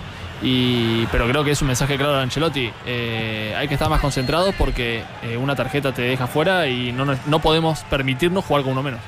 Y, pero creo que es un mensaje claro de Ancelotti. Eh, hay que estar más concentrados porque eh, una tarjeta te deja fuera y no, nos- no podemos permitirnos jugar con uno menos.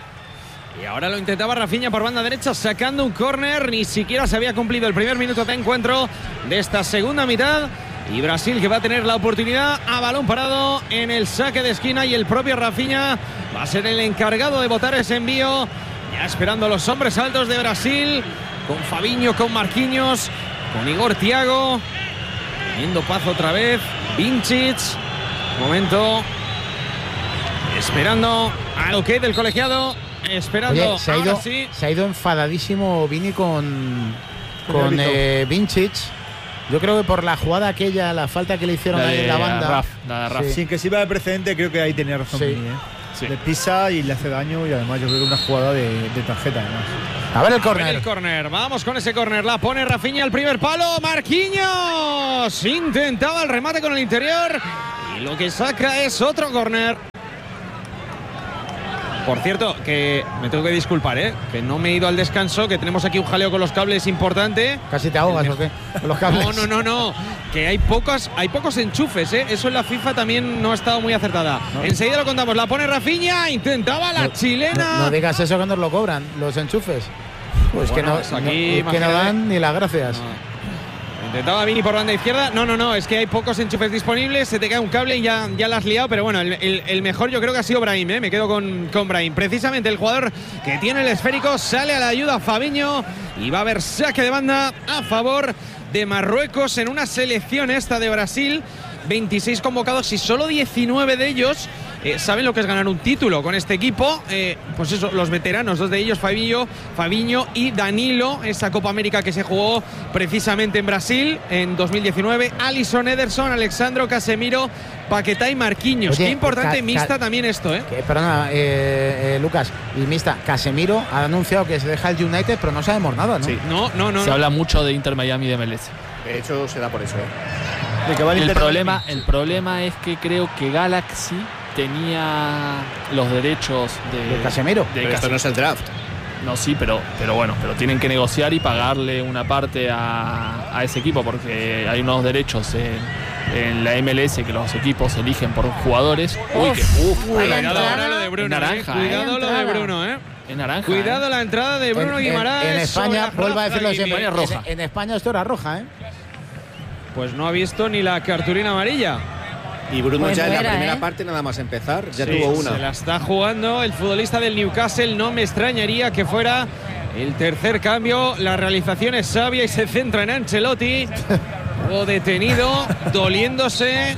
Y ahora lo intentaba Rafinha por banda derecha sacando un córner. Ni siquiera se había cumplido el primer minuto de encuentro de esta segunda mitad. Y Brasil que va a tener la oportunidad a balón parado en el saque de esquina. Y el propio Rafinha va a ser el encargado de botar ese envío. Ya esperando a los hombres altos de Brasil. Con Fabinho, con Marquinhos, con Igor Thiago. Teniendo paz otra vez. Vincic. Momento esperando al ok del colegiado, esperando. Oye, se, ha ido, ahora sí. se ha ido enfadadísimo Vini con, con eh, Vincic. Yo creo que por la jugada aquella, la falta que le hicieron La ahí de en la banda. Raf, la de Raf. Sin que sirva de precedente, creo que ahí tenía razón Sí. Vini, ¿eh? Sí. Le pisa y le hace daño, y además yo creo que una jugada de, de tarjeta además. A ver el A ver córner. el córner, vamos con ese córner, la pone Rafinha al primer palo, Marquinhos intentaba el remate con el interior y lo que saca es otro córner. Por cierto, que me tengo que disculpar, ¿eh? Que no me he ido al descanso, que tenemos aquí un jaleo con los cables importante. Casi te ahogas, ¿o qué? Con los cables. No, no, no, no. Que hay pocos, hay pocos enchufes, ¿eh? Eso en la FIFA también no ha estado muy acertada. No. Enseguida lo contamos. La pone Rafinha, intentaba la No, chilena. No, no digas eso que nos lo cobran, los enchufes. Pues Bueno, que, no, pues aquí, no, es que no imagínate. dan ni las gracias. No. Intentaba Vini por banda izquierda. No, no, no. Es que hay pocos enchufes disponibles. Se te cae un cable y ya, ya la has liado. Pero bueno, el, el, el mejor yo creo que ha sido Brahim, ¿eh? Me quedo con, con Brahim. Precisamente el jugador que tiene el esférico sale a la ayuda Fabinho. Y va a haber saque de banda a favor de Marruecos en una selección esta de Brasil. veintiséis convocados y solo diecinueve de ellos eh, saben lo que es ganar un título con este equipo. Eh, pues eso, los veteranos, dos de ellos, Fabinho, Fabinho y Danilo, esa Copa América que se jugó precisamente en Brasil en dos mil diecinueve. Alisson, Ederson, Alexandro, Casemiro, Paquetá y Marquinhos. Oye, Qué importante ca- mixta ca- también esto, ¿eh? Que, perdona, eh, eh, Lucas, y Mista, Casemiro ha anunciado que se deja el United, pero no sabemos nada, ¿no? Sí. No, no, no. Se no. habla mucho de Inter Miami y de M L S. De hecho, se da por eso, ¿eh? De que va al El Inter problema, Miami. el problema es que creo que Galaxy tenía los derechos de, ¿De Casemiro? de Pero esto no es el draft. No, sí, pero, pero bueno, pero tienen que negociar y pagarle una parte a, a ese equipo porque hay unos derechos en, en la M L S que los equipos eligen por jugadores. Uy, que uf, Uy, Cuidado entrada. ahora lo de Bruno, Es naranja, eh. ¿eh? Cuidado lo de Entrada. Bruno, ¿eh? es naranja. Cuidado ¿eh? la entrada de Bruno En, en- Guimaraes. en España, sobre vuelvo a decirlo Rafa siempre, Guimí. roja. En, en España esto era roja, ¿eh? Pues no ha visto ni la cartulina amarilla. Y Bruno Pues ya en la fuera, primera ¿eh? parte, nada más empezar, ya Sí, tuvo se una. la está jugando el futbolista del Newcastle. No me extrañaría que fuera el tercer cambio. La realización es sabia y se centra en Ancelotti. O detenido, doliéndose.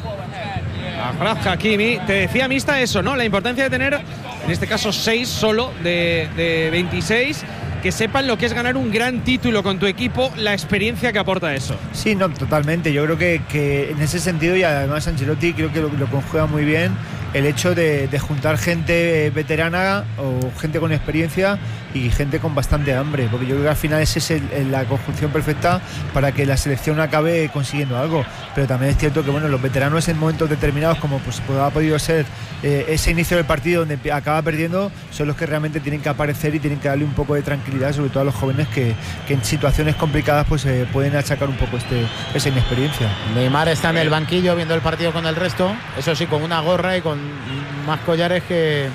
Achraf Hakimi. Te decía, Mista, eso, ¿no? La importancia de tener, en este caso, seis solo de, de veintiséis. Que sepan lo que es ganar un gran título con tu equipo, la experiencia que aporta eso. Sí, no, totalmente. Yo creo que, que en ese sentido, y además Ancelotti creo que lo, lo conjuga muy bien, el hecho de, de juntar gente veterana o gente con experiencia y gente con bastante hambre, porque yo creo que al final esa es el, el- la conjunción perfecta para que la selección acabe consiguiendo algo. Pero también es cierto que bueno, los veteranos en momentos determinados, como pues, ha podido ser eh, ese inicio del partido donde pi- acaba perdiendo, son los que realmente tienen que aparecer y tienen que darle un poco de tranquilidad, sobre todo a los jóvenes que, que en situaciones complicadas pues eh, pueden achacar un poco este, esa inexperiencia. Neymar está en el banquillo viendo el partido con el resto, eso sí, con una gorra y con más collares que...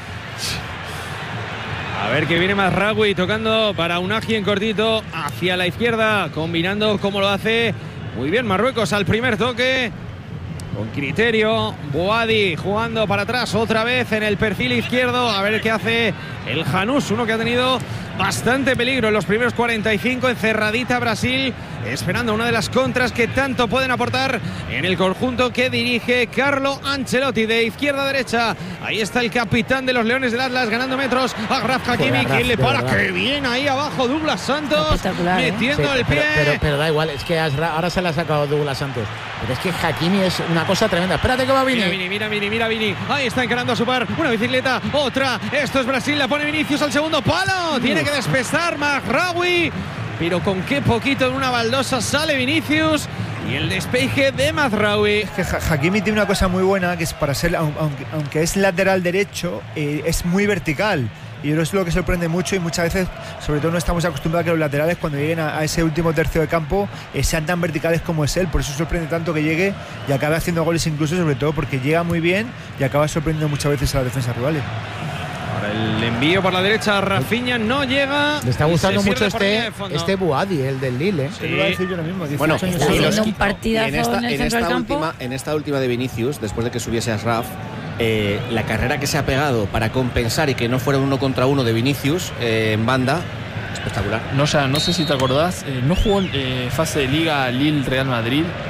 A ver que viene Mazraoui tocando para Unagi en cortito hacia la izquierda, combinando como lo hace muy bien Marruecos al primer toque. Con criterio, Boadi jugando para atrás otra vez en el perfil izquierdo. A ver qué hace el Janús, uno que ha tenido bastante peligro en los primeros cuarenta y cinco. Encerradita Brasil, esperando una de las contras que tanto pueden aportar en el conjunto que dirige Carlo Ancelotti. De izquierda a derecha, ahí está el capitán de los Leones del Atlas ganando metros. Achraf Hakimi, Joder, quien le de para. verdad. Qué bien ahí abajo Douglas Santos, Espectacular, ¿eh? metiendo Sí, el pie. pero, pero, pero da igual, es que Asra- ahora se la ha sacado Douglas Santos. Pero es que Hakimi es una cosa tremenda. Espérate que va Vini. Mira Vini, mira Vini, mira Vini. Ahí está encarando a su par. Una bicicleta, otra. Esto es Brasil, la pone Vinicius al segundo palo. Tiene que despestar Mazraoui. Pero con qué poquito en una baldosa sale Vinicius. Y el despeje de Mazraoui. Es que Ha- Hakimi tiene una cosa muy buena, que es para ser, aun- aunque, aunque es lateral derecho, eh, es muy vertical. Y eso es lo que sorprende mucho, y muchas veces, sobre todo, no estamos acostumbrados a que los laterales, cuando lleguen a, a ese último tercio de campo, eh, sean tan verticales como es él. Por eso sorprende tanto que llegue y acabe haciendo goles, incluso, sobre todo porque llega muy bien y acaba sorprendiendo muchas veces a las defensas rivales. Ahora el envío por la derecha a Rafinha no llega. Le está y gustando se mucho pierde por línea este, de fondo. este Buadi, el del Lille. ¿eh? Sí. Te lo iba a decir yo lo mismo. dieciocho Bueno, años Está de y edad. los haciendo un qui- partidazo y en esta, en el en centro esta del campo. última, en esta última de Vinicius, después de que subiese Ashraf, eh, la carrera que se ha pegado para compensar y que no fuera uno contra uno de Vinicius eh, en banda, espectacular. No, ya, no sé si te acordás, eh, no jugó en eh, fase de Liga Lille Real Madrid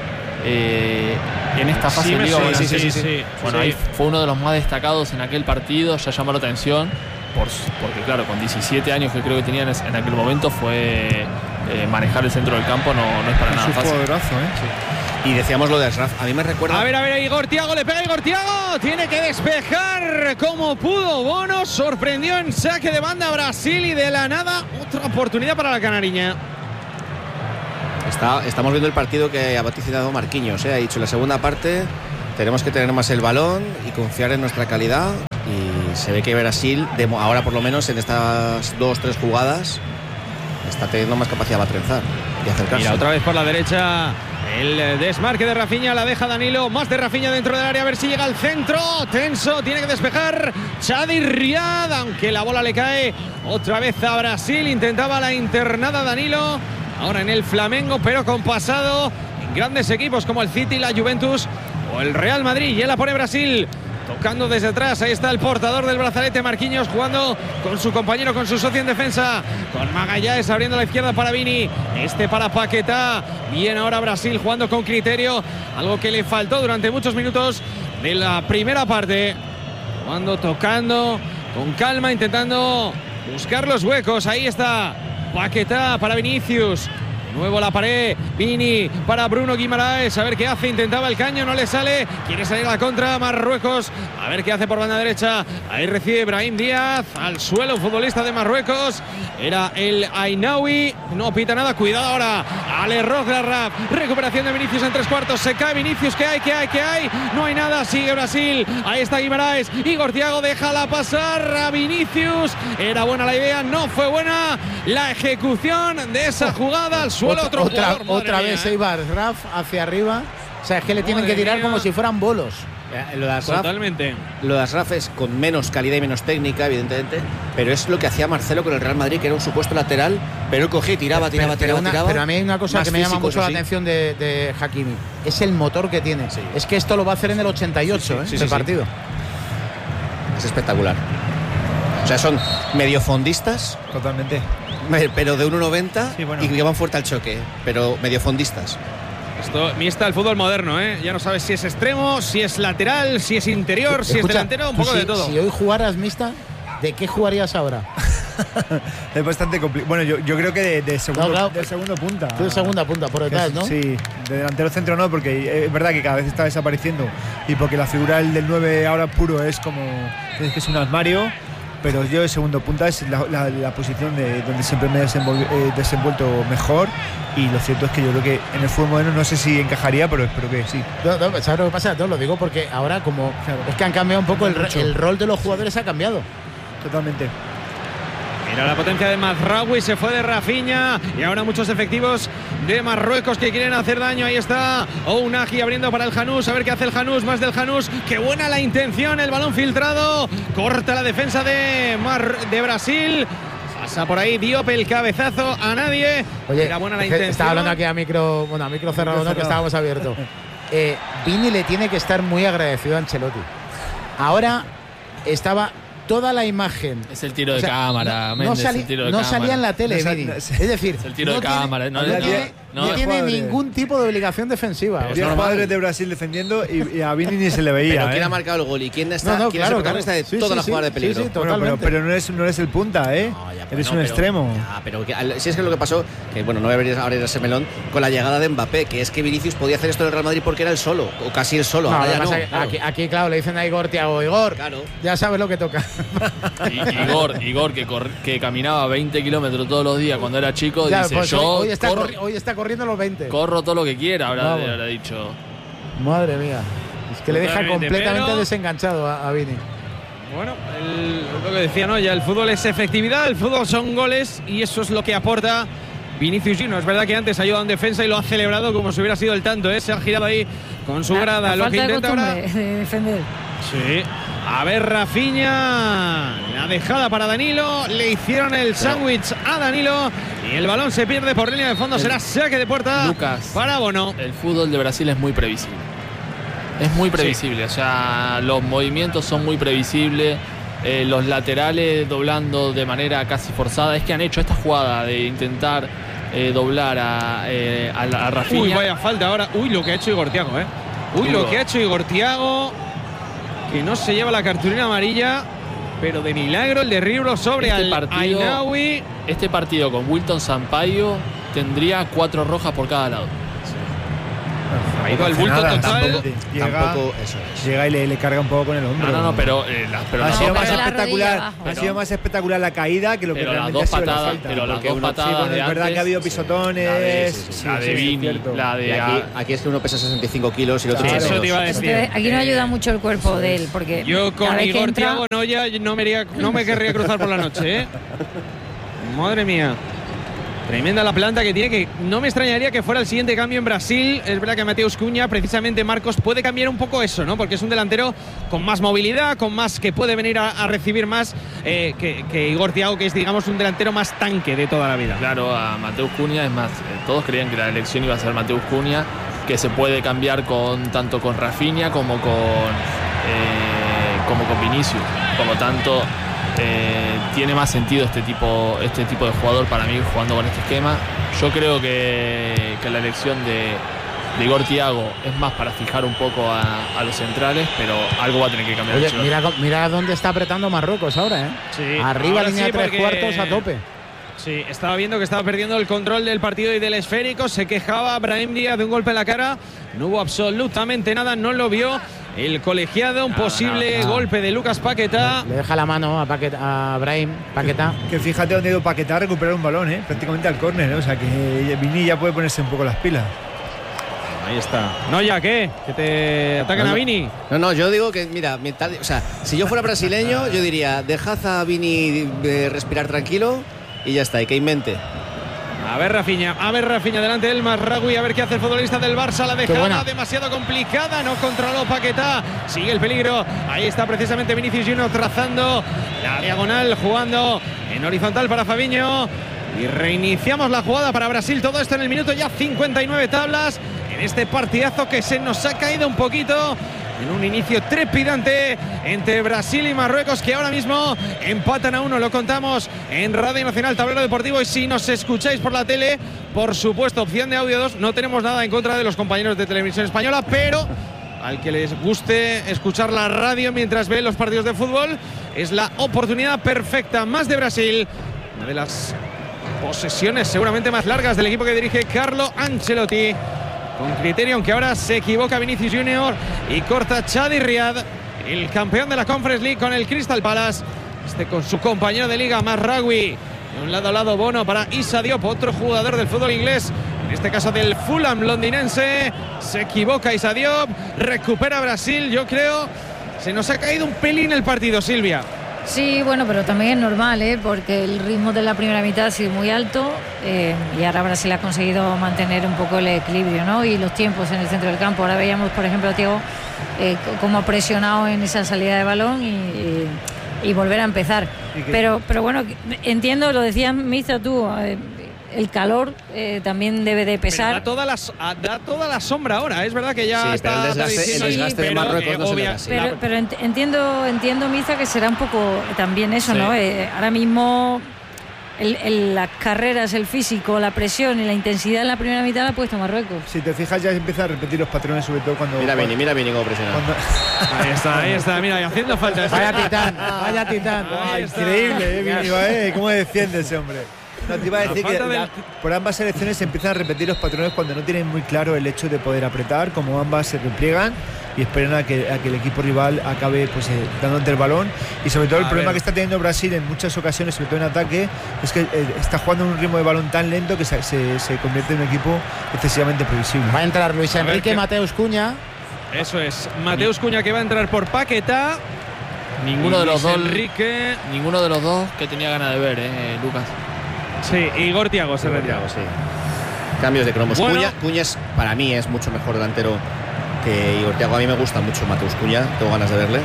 eh, en esta fase sí, de Liga. sí, sí, sí, sí, sí. Bueno, sí. ahí fue uno de los más destacados en aquel partido, ya llamó la atención, por, porque claro, con diecisiete años que creo que tenían en aquel momento, fue eh, manejar el centro del campo, no, no es para es nada un fácil. jugadorazo, ¿eh? Sí. Y decíamos lo de Ashraf, a mí me recuerda... A ver, a ver, Igor Thiago, le pega Igor Thiago, tiene que despejar como pudo Bono, sorprendió en saque de banda a Brasil y de la nada otra oportunidad para la canariña. Está, estamos viendo el partido que ha vaticinado Marquinhos, ¿eh? Ha dicho en la segunda parte tenemos que tener más el balón y confiar en nuestra calidad, y se ve que Brasil, de, ahora por lo menos en estas dos, tres jugadas, está teniendo más capacidad para trenzar y acercarse. Mira, otra vez por la derecha el desmarque de Rafinha, la deja Danilo, más de Rafinha dentro del área, a ver si llega al centro, tenso, tiene que despejar Chadi Riad, aunque la bola le cae otra vez a Brasil, intentaba la internada Danilo, ahora en el Flamengo, pero con pasado en grandes equipos como el City, la Juventus o el Real Madrid. Ya la pone Brasil, tocando desde atrás, ahí está el portador del brazalete, Marquinhos, jugando con su compañero, con su socio en defensa, con Magallanes abriendo a la izquierda para Vini, este para Paquetá. Bien ahora Brasil jugando con criterio, algo que le faltó durante muchos minutos de la primera parte, jugando, tocando con calma, intentando buscar los huecos. Ahí está Paquetá para Vinicius. De nuevo la pared, Vini para Bruno Guimaraes, a ver qué hace, intentaba el caño, no le sale, quiere salir a la contra Marruecos, a ver qué hace por banda derecha, ahí recibe Brahim Díaz, al suelo, futbolista de Marruecos, era el Ainaoui, no pita nada, cuidado ahora, al error de Raf, recuperación de Vinicius en tres cuartos, se cae Vinicius, ¿qué hay, qué hay, qué hay? No hay nada, sigue Brasil, ahí está Guimaraes, Igor Thiago, déjala pasar a Vinicius, era buena la idea, no fue buena la ejecución de esa jugada, al suelo otro otra, jugador, otra vez mía, Eibar, Raf hacia arriba, o sea, es que le tienen Madre que tirar mía. como si fueran bolos. Lo de Ashraf, Totalmente. Lo de Ashraf es con menos calidad y menos técnica, evidentemente, pero es lo que hacía Marcelo con el Real Madrid, que era un supuesto lateral, pero él cogía y tiraba, tiraba, pero, pero tiraba, una, tiraba. pero a mí hay una cosa Más que me llama físico, mucho la sí. atención de, de Hakimi, es el motor que tiene. Sí. Es que esto lo va a hacer en el ochenta y ocho, Sí, sí, ¿eh? sí, este sí, partido. Es espectacular. O sea, son mediofondistas. Totalmente. Pero de uno noventa Sí, bueno. y que van fuerte al choque, pero mediofondistas. Esto mixta el fútbol moderno, ¿eh? Ya no sabes si es extremo, si es lateral, si es interior, si Escucha, es delantero, un poco si, de todo. Si hoy jugaras mixta, ¿de qué jugarías ahora? Es bastante complicado. Bueno, yo, yo creo que de, de segundo, No, claro. de segundo punta. Tú de segunda punta, por detrás, ¿no? Sí, de delantero centro no, porque es verdad que cada vez está desapareciendo y porque la figura del, del nueve ahora puro es como es que es un armario, pero yo de segundo punta es la, la, la posición de donde siempre me he desenvol- eh, desenvuelto mejor, y lo cierto es que yo creo que en el fútbol moderno no sé si encajaría, pero espero que sí. No, no, ¿sabes lo que pasa? No, lo digo porque ahora como claro, es que han cambiado un poco el, Mucho. el rol de los jugadores, ha cambiado. Totalmente. Mira la potencia de Mazraoui, se fue de Rafinha y ahora muchos efectivos de Marruecos que quieren hacer daño. Ahí está Ounahi abriendo para el Janús, a ver qué hace el Janús, más del Janús, qué buena la intención, el balón filtrado, corta la defensa de, Mar de Brasil, pasa por ahí Diop, el cabezazo a nadie. Oye, era buena la es que intención. estaba hablando aquí a micro, bueno, a micro cerrado, no, que estábamos abiertos. Eh, Vini le tiene que estar muy agradecido a Ancelotti. Ahora estaba toda la imagen. Es el tiro de O sea, cámara, no, Mendes, no salí- el tiro de no cámara. salía en la tele, No sal- Vini. no- Es decir, Es el tiro no de tiene- cámara. No, no, no, tiene, no, no no, tiene jugadores. ningún tipo de obligación defensiva. Diez Es normal. jugadores de Brasil defendiendo y, y a Vini ni se le veía. Pero quién ¿eh? ha marcado el gol y quién está No, no, quién claro, es el protagonista claro. de Sí, toda sí, la sí. jugada de Sí, peligro. sí, Bueno, pero, totalmente. pero no, eres, no eres el punta, ¿eh? No, ya, pues eres no, un pero- extremo. ya, pero que, al- si es que lo que pasó, que bueno, no debería abrir ese melón, con la llegada de Mbappé, que es que Vinicius podía hacer esto en el Real Madrid porque era el solo, o casi el solo. No, ahora lo ya que no, pasa es que claro. aquí, aquí, claro, le dicen a Igor Thiago, Igor, Claro. ya sabes lo que toca. Y- Igor, Igor que, cor- que caminaba veinte kilómetros todos los días cuando era chico, Ya, dice, pues yo hoy, hoy está corro, corri- hoy está corriendo los veinte. corro todo lo que quiera, habrá, Vamos. habrá dicho. Madre mía. Es que le deja Totalmente, completamente pero- desenganchado a, a Vini. Bueno, el- lo que decía, ¿no? Ya el fútbol es efectividad, el fútbol son goles y eso es lo que aporta Vinicius Junior. Es verdad que antes ha ayudado en defensa y lo ha celebrado como si hubiera sido el tanto, ¿eh? Se ha girado ahí con su La- grada. la Lo falta que de intenta ahora. costumbre de defender. Sí. A ver, Rafinha. La dejada para Danilo. Le hicieron el sándwich a Danilo. Y el balón se pierde por línea de fondo. El- Será saque de puerta Lucas. para Bono. El fútbol de Brasil es muy previsible. Es muy previsible, o sea, los movimientos son muy previsibles, eh, los laterales doblando de manera casi forzada. Es que han hecho esta jugada de intentar eh, doblar a, eh, a, a Rafinha. Uy, vaya falta ahora. Uy, lo que ha hecho Igor Thiago, ¿eh? Uy, Duro. lo que ha hecho Igor Thiago, que no se lleva la cartulina amarilla, pero de milagro el derribo sobre Este al partido- Ainaoui. Este partido con Wilton Sampaio tendría cuatro rojas por cada lado. Ha ido al bulto Nada, total. tampoco- llega, tampoco eso es. llega y le, le carga un poco con el hombro. No, no, no, pero, eh, las- pero ha las sido dos más patadas- espectacular, abajo. ha Pero- sido más espectacular la caída que lo que pero las realmente dos ha sido la patadas, falta. pero las Porque dos uno- patadas Sí, bueno, de es verdad antes, que ha habido sí. pisotones. La de- sí, sí, sí. la de sí, es Vini, cierto. la Y de aquí, aquí es que uno pesa sesenta y cinco kilos y el otro Claro. ochenta y dos. Eso te iba a Es decir. que aquí no ayuda mucho el cuerpo de él, porque Yo cada con vez que Igor entra- Thiago no, ya no me, iría- no me querría cruzar por la noche, ¿eh? Madre mía. Tremenda la planta que tiene, que no me extrañaría que fuera el siguiente cambio en Brasil. Es verdad que Mateus Cunha, precisamente Marcos, puede cambiar un poco eso, ¿no? Porque es un delantero con más movilidad, con más que puede venir a, a recibir más eh, que, que Igor Thiago, que es, digamos, un delantero más tanque de toda la vida. Claro, a Mateus Cunha, es más, eh, todos creían que la elección iba a ser Mateus Cunha, que se puede cambiar con tanto con Rafinha como con eh, como con Vinicius. Por lo tanto, eh, tiene más sentido este tipo, este tipo de jugador para mí jugando con este esquema. Yo creo que, que la elección de, de Igor Thiago es más para fijar un poco a, a los centrales, pero algo va a tener que cambiar. Oye, Ancelotti. mira, mira dónde está apretando Marruecos ahora, ¿eh? Sí, Arriba, ahora línea sí, tres porque- cuartos a tope. Sí, estaba viendo que estaba perdiendo el control del partido y del esférico. Se quejaba Brahim Díaz de un golpe en la cara. No hubo absolutamente nada, no lo vio el colegiado. Un Nada, posible nada, nada. golpe de Lucas Paquetá. Le deja la mano a, Paquet, a Brahim Paquetá. Que fíjate dónde ha ido Paquetá a recuperar un balón, ¿eh? Prácticamente al córner, ¿eh? O sea que Vini ya puede ponerse un poco las pilas. Ahí está. No, ya, ¿qué? Que te atacan No, a no. Vini. No, no, yo digo que, mira, mental- o sea, si yo fuera brasileño, yo diría, dejad a Vini eh, respirar tranquilo y ya está, y que invente. A ver, Rafinha, a ver, Rafinha delante del Marragui, a ver qué hace el futbolista del Barça. La dejada buena. demasiado complicada, no controló Paquetá. Sigue el peligro. Ahí está precisamente Vinicius Junior trazando la diagonal, jugando en horizontal para Fabinho. Y reiniciamos la jugada para Brasil. Todo esto en el minuto ya cincuenta y nueve tablas. En este partidazo que se nos ha caído un poquito. En un inicio trepidante entre Brasil y Marruecos, que ahora mismo empatan a uno. Lo contamos en Radio Nacional Tablero Deportivo. Y si nos escucháis por la tele, por supuesto, opción de audio dos. No tenemos nada en contra de los compañeros de Televisión Española, pero al que les guste escuchar la radio mientras ven los partidos de fútbol, es la oportunidad perfecta. Más de Brasil, una de las posesiones seguramente más largas del equipo que dirige Carlo Ancelotti. Con criterio, aunque ahora se equivoca Vinicius Junior y corta Chadi Riad, el campeón de la Conference League con el Crystal Palace. Este con su compañero de liga, Marragui. De un lado a lado, Bono para Issa Diop, otro jugador del fútbol inglés. En este caso del Fulham londinense. Se equivoca Issa Diop, recupera Brasil. Yo creo se nos ha caído un pelín el partido, Silvia. Sí, bueno, pero también es normal, ¿eh? Porque el ritmo de la primera mitad ha sido muy alto eh, y ahora Brasil ha conseguido mantener un poco el equilibrio, ¿no? Y los tiempos en el centro del campo. Ahora veíamos, por ejemplo, a Thiago eh, cómo ha presionado en esa salida de balón y, y, y volver a empezar. Pero, pero bueno, entiendo, lo decías, Miza, tú, eh, el calor eh, también debe de pesar. Pero da toda, la, da toda la sombra ahora. Es verdad que ya Sí, está. pero el desgaste, diciendo el allí, desgaste de pero, Marruecos eh, no se le obvia- da así. Pero, pero ent- entiendo, entiendo, Miza, que será un poco también eso, Sí. ¿no? Eh, ahora mismo el- el- las carreras, el físico, la presión y la intensidad en la primera mitad la ha puesto Marruecos. Si te fijas, ya empieza a repetir los patrones, sobre todo cuando. Mira cuando- Vini, mira Vini cómo presiona. cuando- Ahí está, ahí está. Mira, y haciendo falta. Vaya titán, vaya titán. Ahí está. Increíble, eh, Vini, ¿eh? ¿Cómo defiende ese hombre? No, te iba a La decir que falta del- la- por ambas selecciones se empiezan a repetir los patrones cuando no tienen muy claro el hecho de poder apretar, como ambas se repliegan y esperan a que, a que el equipo rival acabe pues, eh, dándote el balón. Y sobre todo el A problema ver. que está teniendo Brasil en muchas ocasiones, sobre todo en ataque, es que eh, está jugando en un ritmo de balón tan lento que se, se- se convierte en un equipo excesivamente previsible. Va a entrar Luis A ver Enrique qué- Mateus Cunha. Eso es. Mateus Cunha, que va a entrar por Paquetá. Ninguno de los Luis dos, Enrique. ninguno de los dos que tenía ganas de ver, eh, Lucas. Sí, Igor Thiago se retira. Sí. Cambios de cromos. Bueno. Cuña, Cuña es, para mí es mucho mejor delantero que Igor Thiago. A mí me gusta mucho Mateus Cuña, tengo ganas de verle.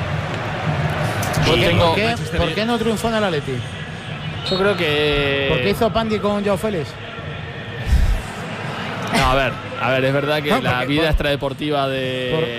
¿Por qué, tengo- por qué- Manchester por qué no triunfó en el Atleti? Yo creo que. ¿Por qué hizo Pandi con Joao Félix? No, a ver, a ver, es verdad que No, la porque- vida por- extradeportiva de, por- de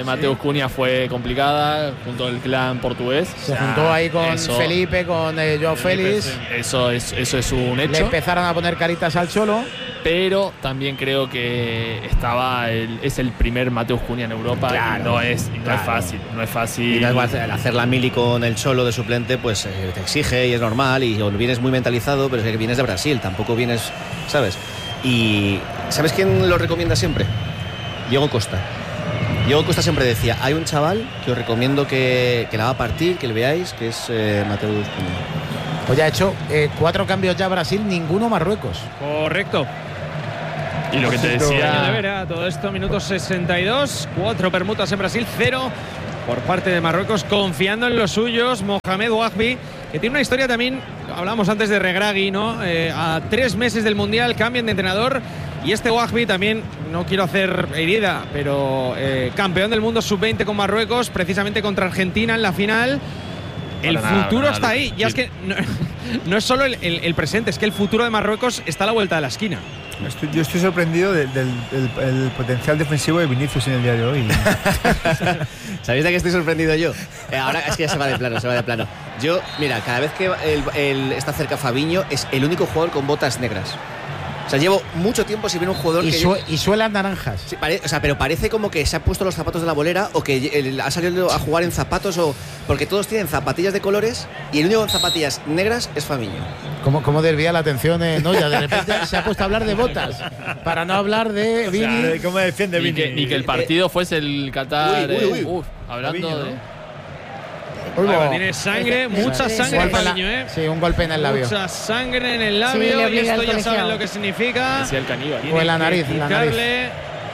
de Mateus Cunha fue complicada, junto al clan portugués. Se juntó ahí con eso, Felipe, con eh, Joao Félix. Eso es, eso es un hecho. Le empezaron a poner caritas al Cholo. Pero también creo que estaba el, es el primer Mateus Cunha en Europa. Claro, y no es, y no claro. es fácil. No es fácil. Y no es fácil. Hacer la mili con el Cholo de suplente, pues eh, te exige y es normal. Y vienes muy mentalizado, pero es que vienes de Brasil, tampoco vienes, ¿sabes? Y ¿sabes quién lo recomienda siempre? Diego Costa. Diego Costa siempre decía, hay un chaval que os recomiendo que, que la va a partir, que le veáis, que es eh, Mateus Cunha. Pues ya ha hecho eh, cuatro cambios ya Brasil, ninguno Marruecos. Correcto. Y lo que te decía. De vera, todo esto, minutos sesenta y dos, cuatro permutas en Brasil, cero por parte de Marruecos, confiando en los suyos. Mohamed Wahbi, que tiene una historia también, hablábamos antes de Regragui, ¿no? Eh, a tres meses del Mundial cambian de entrenador. Y este Wahbi también, no quiero hacer herida, pero eh, campeón del mundo sub veinte con Marruecos, precisamente contra Argentina en la final. El Para nada, futuro para está nada, ahí. Ya es que no, no es solo el, el, el presente, es que el futuro de Marruecos está a la vuelta de la esquina. Estoy, yo estoy sorprendido del, del, del el potencial defensivo de Vinicius en el día de hoy. ¿Sabéis de qué estoy sorprendido yo? Eh, ahora es que ya se va de plano, se va de plano. Yo, mira, cada vez que el, el, está cerca Fabinho, es el único jugador con botas negras. O sea, llevo mucho tiempo sin ver un jugador y que... Su, yo... y suelas naranjas. Sí, pare... o sea, pero parece como que se ha puesto los zapatos de la bolera o que ha salido a jugar en zapatos o... Porque todos tienen zapatillas de colores y el único con zapatillas negras es Fabinho. ¿Cómo, cómo desvía la atención? Eh, no, ya de repente se ha puesto a hablar de botas para no hablar de Vini. O sea, ¿cómo defiende Ni Vini? que, ni que el partido fuese el Qatar. Uy, uy, uy. Eh, uf, hablando Fabinho, de. ¿no? Ahora, tiene sangre, mucha sangre Un en golpe en la- Fabinho, ¿eh? Sí, un golpe en el labio. Mucha sangre en el Sí, labio le y obliga esto al ya saben colegiado. lo que significa. Decía el caníbal. Tiene O en la que nariz, en la nariz. quitarle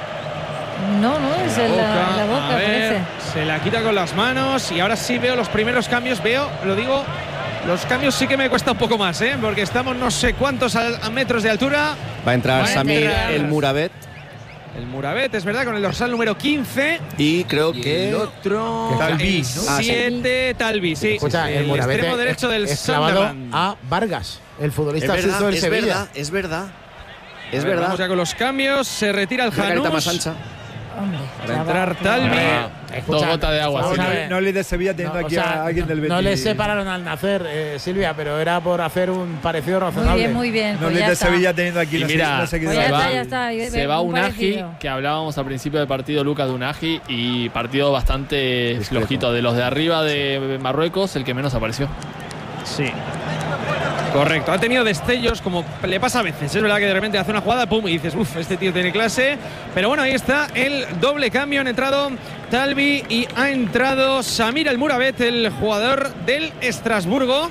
No, no, es en la, en la boca, a ver, parece. se la quita con las manos y ahora sí veo los primeros cambios. Veo, lo digo, los cambios sí que me cuesta un poco más, ¿eh? Porque estamos no sé cuántos a, a metros de altura. Va a entrar Va a Samir entrar. El Murabet El Murabet, es verdad, con el dorsal número quince. y creo Y que... el otro. Talbi, el ¿no? Ah, sí. siete, Talbi, sí. Escucha, el el Murabete extremo derecho del es clavado Sunderland. a Vargas, el Es futbolista suizo verdad, del es Sevilla. verdad, es verdad. Es A ver, verdad. Vamos ya con los cambios. Se retira el Una carita más Janus. ancha. Hombre, Para entrar Talbi. Ah, Escucha, dos gotas de agua. vamos sí. a ver. No le de Sevilla teniendo No, aquí o sea, a alguien del Betis. no les separaron al nacer, eh, Silvia, pero era por hacer un parecido muy razonable. bien, muy bien. No Pues le ya de está. Sevilla teniendo aquí Y una, mira, una seguidora. Pues ya se está, va, ya está. se va Un Unagi, parecido. que hablábamos al principio del partido, Lucas, de Unagi, y partido bastante Discreto. flojito. De los de arriba de Marruecos, el que menos apareció. Sí. Correcto, ha tenido destellos como le pasa a veces. Es verdad que de repente hace una jugada, pum, y dices, uff, este tío tiene clase. Pero bueno, ahí está el doble cambio. Han entrado Talbi y ha entrado Samir El Murabet, el jugador del Estrasburgo.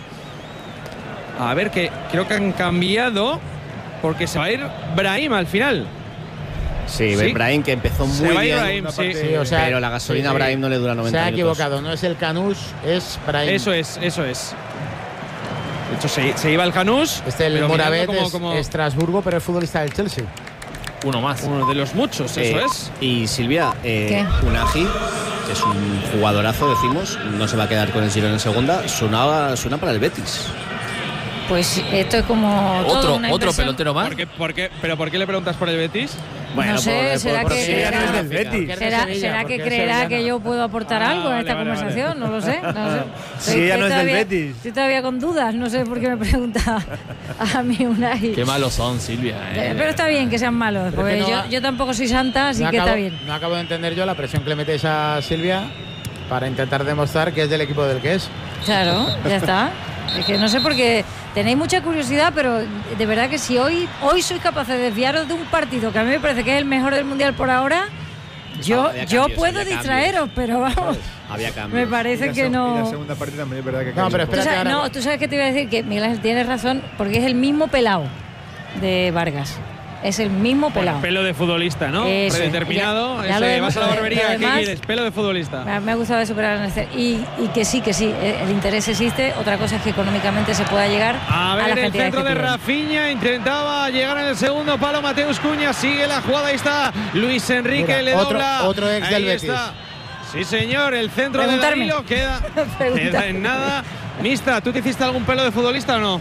A ver, que creo que han cambiado porque se va a ir Brahim al final. Sí, Sí. Brahim que empezó Se muy va a ir bien. Brahim, sí. Sí, o sea, pero la gasolina a sí, Brahim no le dura noventa Se ha minutos. equivocado, no es el Canús, es Brahim. Eso es, eso es. De hecho, se, se iba el Janus. Este el pero Murabet mirando es como- como Estrasburgo, pero es futbolista del Chelsea. Uno más. uno de los muchos, eso Eh, es. Y Silvia, eh, ¿Qué? Unagi, que es un jugadorazo, decimos, no se va a quedar con el Girona en segunda, suena, suena para el Betis. Pues esto es como todo Otro, una otro inversión. pelotero más. ¿Por qué, por qué- ¿Pero por qué le preguntas por el Betis? No sé, será por- que- por- será- no es del Betis. ¿Será, Sevilla, será porque que es creerá sevillano. que yo puedo aportar Ah, algo en vale, esta vale, conversación? No lo sé. No lo sé. Sí, Estoy- ella estoy no es del todavía- Betis. Estoy todavía con dudas. No sé por qué me pregunta a mí Unai. Qué malos son, Silvia. Eh, eh. Pero está bien que sean malos, Pero porque es que no yo, va- yo tampoco soy santa, así no, que acabo, está bien. no acabo de entender yo la presión que le metéis a Silvia para intentar demostrar que es del equipo del que es. Claro, ya está. Es que no sé por qué tenéis mucha curiosidad, pero de verdad que si hoy, hoy sois capaces de desviaros de un partido que a mí me parece que es el mejor del mundial por ahora, yo, Había yo cambios, puedo había distraeros, pero vamos, Había cambios. me Y parece la que seg- Y la no. segunda parte también es verdad que No, cambia pero un poco. Tú espérate, sabes, ahora- no, tú sabes que te iba a decir que Miguel Ángel tienes razón, porque es el mismo pelao de Vargas. Es el mismo pelao. Pelo de futbolista, ¿no? Eso, Predeterminado. ya- ya lo Ese, hemos- vas a la lo barbería, ¿qué demás- quieres? Pelo de futbolista. Me me ha gustado eso, pero y, y que sí, que sí, eh, el interés existe. Otra cosa es que económicamente se pueda llegar A a, ver, la el cantidad centro que de piden. Rafinha intentaba llegar en el segundo palo. Mateus Cunha sigue la jugada. Ahí está Luis Enrique, Mira, le otro- dobla. otro ex Ahí del Betis. está. Sí, señor, el centro de Preguntarme. Danilo queda, Preguntarme. queda en nada. Mista, ¿tú te hiciste algún pelo de futbolista o no?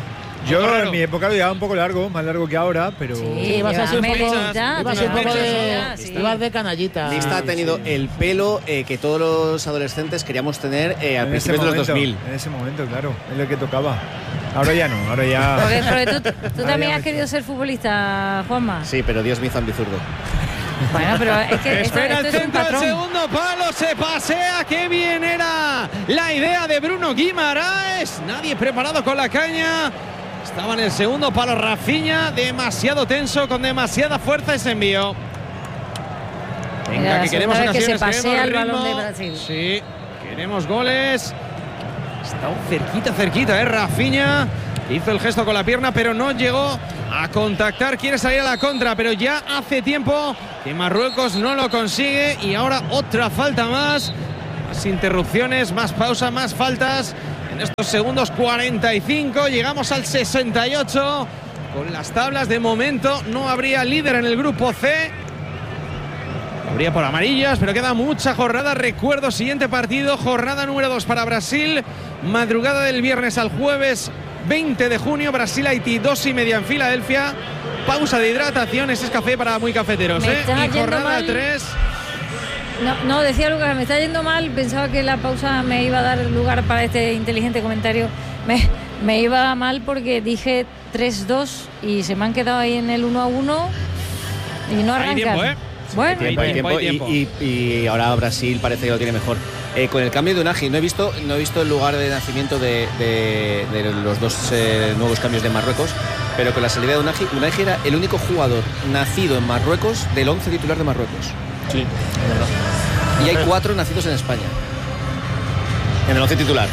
Yo en mi época lo llevaba un poco largo, más largo que ahora, pero... Sí, ibas así un poco, melena, ibas un poco de, sí. ibas de canallita. Lista ha tenido el pelo eh, que todos los adolescentes queríamos tener eh, al En ese principio de los momento, dos mil. En ese momento, claro, es lo que tocaba. Ahora ya no, ahora ya... Porque, porque tú, tú Ahora también ya has me- querido ser futbolista, Juanma. Sí, pero Dios me hizo ambizurdo. Bueno, pero es que esto, Espera esto el es un centro, el patrón. segundo palo, se pasea, qué bien era la idea de Bruno Guimaraes. Nadie preparado con la caña. Estaba en el segundo palo Rafinha, demasiado tenso, con demasiada fuerza ese envío. Venga, Mira, la que queremos segunda vez que ocasiones, se pasea queremos el balón ritmo. de Brasil. Sí, queremos goles. Está cerquita, cerquita, ¿eh? Rafinha hizo el gesto con la pierna, pero no llegó a contactar. Quiere salir a la contra, pero ya hace tiempo que Marruecos no lo consigue. Y ahora otra falta más. Más interrupciones, más pausa, más faltas. En estos segundos cuarenta y cinco llegamos al sesenta y ocho. Con las tablas de momento no habría líder en el grupo C. Habría por amarillas, pero queda mucha jornada. Recuerdo, siguiente partido, jornada número dos para Brasil. Madrugada del viernes al jueves veinte de junio, Brasil-Haití, dos y media en Filadelfia. Pausa de hidratación, ese es café para muy cafeteros, Me ¿eh? está Y yendo jornada mal. tres. No, no, decía Lucas, me está yendo mal. Pensaba que la pausa me iba a dar lugar para este inteligente comentario. Me, me iba mal porque dije tres dos y se me han quedado ahí en el uno a uno y no Hay arrancan. tiempo, ¿eh? Bueno, Tiempo, hay tiempo, tiempo, hay tiempo. Y, y- y ahora Brasil parece que lo tiene mejor. Eh, con el cambio de Unagi, no he visto, no he visto el lugar de nacimiento de, de- de los dos eh, nuevos cambios de Marruecos, pero con la salida de Unagi, Unagi era el único jugador nacido en Marruecos del once titular de Marruecos. Sí, es verdad. Y hay cuatro nacidos en España. En el once titular.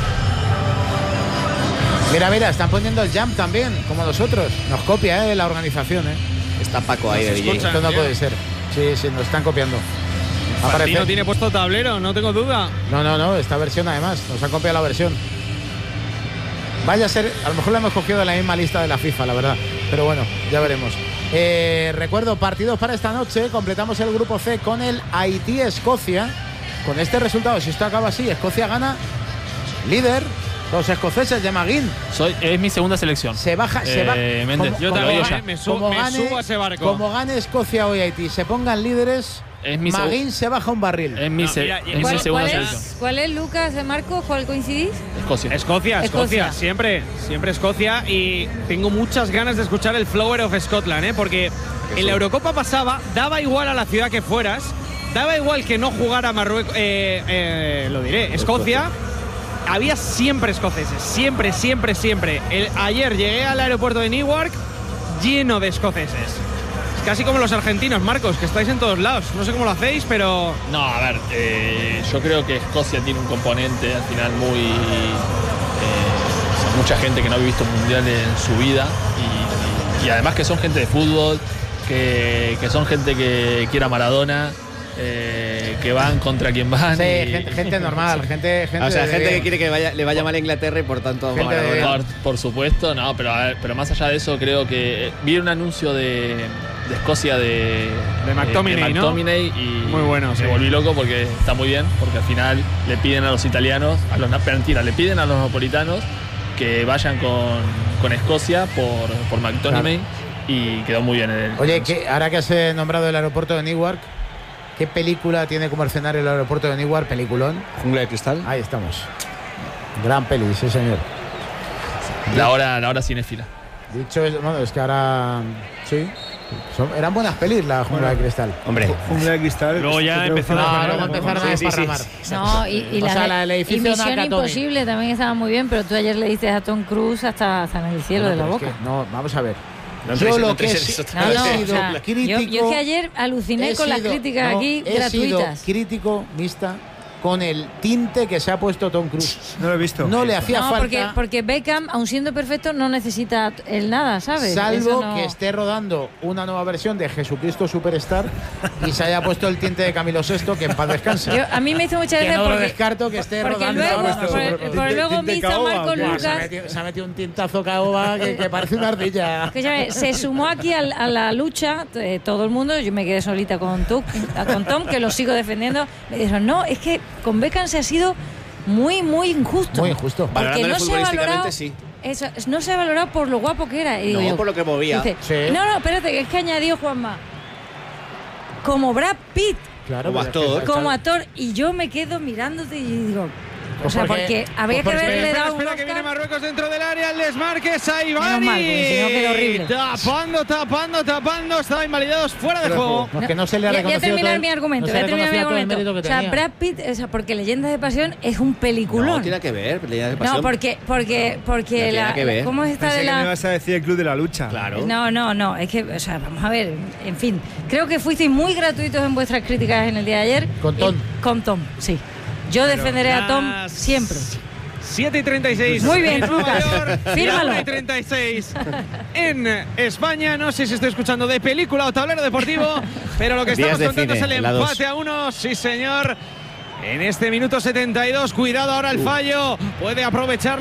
Mira, mira, están poniendo el jump también, como nosotros. Nos copia eh, la organización. Eh. Está Paco ahí de D J. escucha. Esto no Bien. puede ser. Sí, sí, nos están copiando. Aparece- Fantino tiene puesto tablero, no tengo duda. No, no, no, esta versión además, nos han copiado la versión. Vaya a ser, a lo mejor la hemos cogido de la misma lista de la FIFA, la verdad. Pero bueno, ya veremos. Eh, recuerdo, partidos para esta noche. Completamos el grupo C con el Haití-Escocia. Con este resultado, si esto acaba así, Escocia gana líder. Los escoceses de Maguín. Soy, es mi segunda selección. Se baja, se Eh, va. Méndez, como- Yo Lo también, digo ya. ¿eh? me, su- como me gane- subo a ese barco. Como gane Escocia hoy Haití, se pongan líderes. Es mi segu- Maguín se baja un barril. Es mi, No, se- mira, es mi ¿Cuál, segunda cuál selección. es, ¿Cuál es, Lucas, de Marcos? ¿Cuál coincidís? Escocia. Escocia, Escocia, Escocia. siempre, siempre Escocia. Y tengo muchas ganas de escuchar el Flower of Scotland, ¿eh? Porque en la Eurocopa pasaba, daba igual a la ciudad que fueras, daba igual que no jugara Marruecos, eh, eh, lo diré, Escocia. Había siempre escoceses, siempre, siempre, siempre. El- ayer llegué al aeropuerto de Newark lleno de escoceses. Es casi como los argentinos, Marcos, que estáis en todos lados. No sé cómo lo hacéis, pero No, a ver, eh, yo creo que Escocia tiene un componente al final muy... eh, o sea, mucha gente que no ha visto mundiales en su vida y, y- y además que son gente de fútbol, que, que son gente que quiere a Maradona, eh, que van contra quien van. Sí, y- gente, gente normal, gente, gente O sea, de gente bien. que quiere que vaya- le vaya mal a Inglaterra y por tanto a Gente de Maradona. Por, por supuesto, no, pero, a ver, pero más allá de eso, creo que eh, vi un anuncio de, de Escocia de, De McTominay, de ¿no? McTominay y Muy bueno, me sí. volví loco porque está muy bien, porque al final le piden a los italianos, a los na- mentira, le piden a los napolitanos que vayan con, con Escocia por, por McTominay y quedó muy bien el Oye, que ahora que has eh, nombrado el aeropuerto de Newark, ¿qué película tiene como escenario el aeropuerto de Newark? Peliculón. Jungla de cristal. Ahí estamos. Gran peli, sí señor. la hora, la hora cinéfila. Dicho eso, bueno, es que ahora sí. Son- eran buenas pelis la Jungla de Cristal. Hombre. Jungla de cristal. Luego ya yo creo que empezó fue a- una No, luego buena, empezaron ¿no? a Sí, sí, sí, desparramar. sí. No, y, y, O la sea, de- la del y edificio Misión Nakatomi. Imposible también estaba muy bien, pero tú ayer le diste a Tom Cruise hasta, hasta en el cielo Bueno, de la pero es boca. que no, vamos a ver. No Yo entres- lo no que entres es- en eso. No, no, he o sido sea, yo, crítico. yo es que ayer aluciné he con las sido- críticas no, aquí he sido gratuitas. crítico, mixta, con el tinte que se ha puesto Tom Cruise. No lo he visto. No le hacía No, falta. porque, porque Beckham, aun siendo perfecto, no necesita el nada, ¿sabes? Salvo Eso no- que esté rodando una nueva versión de Jesucristo Superstar y se haya puesto el tinte de Camilo sexto, que en paz descanse. Yo- a mí me hizo mucha que gracia no lo porque, descarto que esté porque rodando luego, ahora. por, por Tinte- luego me tinte hizo caoba, Marco ¿o qué? Se ha, Lucas. metido, se ha metido un tintazo caoba que, que parece una ardilla. Escúchame, se sumó aquí al- a, la lucha eh, todo el mundo. Yo me quedé solita con, tu, con Tom, que lo sigo defendiendo. Me dijeron, no, es que con Beckham se ha sido muy, muy injusto. Muy injusto. Porque no se ha valorado. Sí. Eso, no se ha valorado por lo guapo que era. Y digo no, yo, por lo que movía. Dice, sí. No, no, espérate, es que añadió Juanma. Como Brad Pitt. Claro, como actor. Como actor. Y yo me quedo mirándote y digo. Pues o sea, porque, porque había pues que porque, haberle Espera, dado. espera, un que Oscar. viene Marruecos dentro del área, el desmarque, Saibani. Menos mal, porque si no queda horrible. Tapando, tapando, tapando, estaban invalidados fuera de juego. No, es que no se le ha Voy a reconocido terminar todo, mi argumento. no Voy se a terminar mi reconocía todo el argumento. mérito que O sea, tenía. Brad Pitt, o sea, porque Leyendas de Pasión es un peliculón. No tiene que ver, Leyendas de Pasión. No, porque, porque, porque No tiene la, que ver. ¿cómo está Pensé de que me la? ibas a decir el Club de la Lucha. Claro. No, no, no. Es que, o sea, vamos a ver. En fin, creo que fuisteis muy gratuitos en vuestras críticas en el día de ayer. Con Tom. Y- con Tom, sí. Yo defenderé a Tom las siempre. siete y treinta y seis. Muy bien, en Nueva Lucas. York, Fírmalo. la una y treinta y seis en España. No sé si estoy escuchando de película o tablero deportivo, pero lo que Días estamos de contando cine, es el la dos. empate a uno. Sí, señor. En este minuto setenta y dos. Cuidado ahora el fallo. Puede aprovechar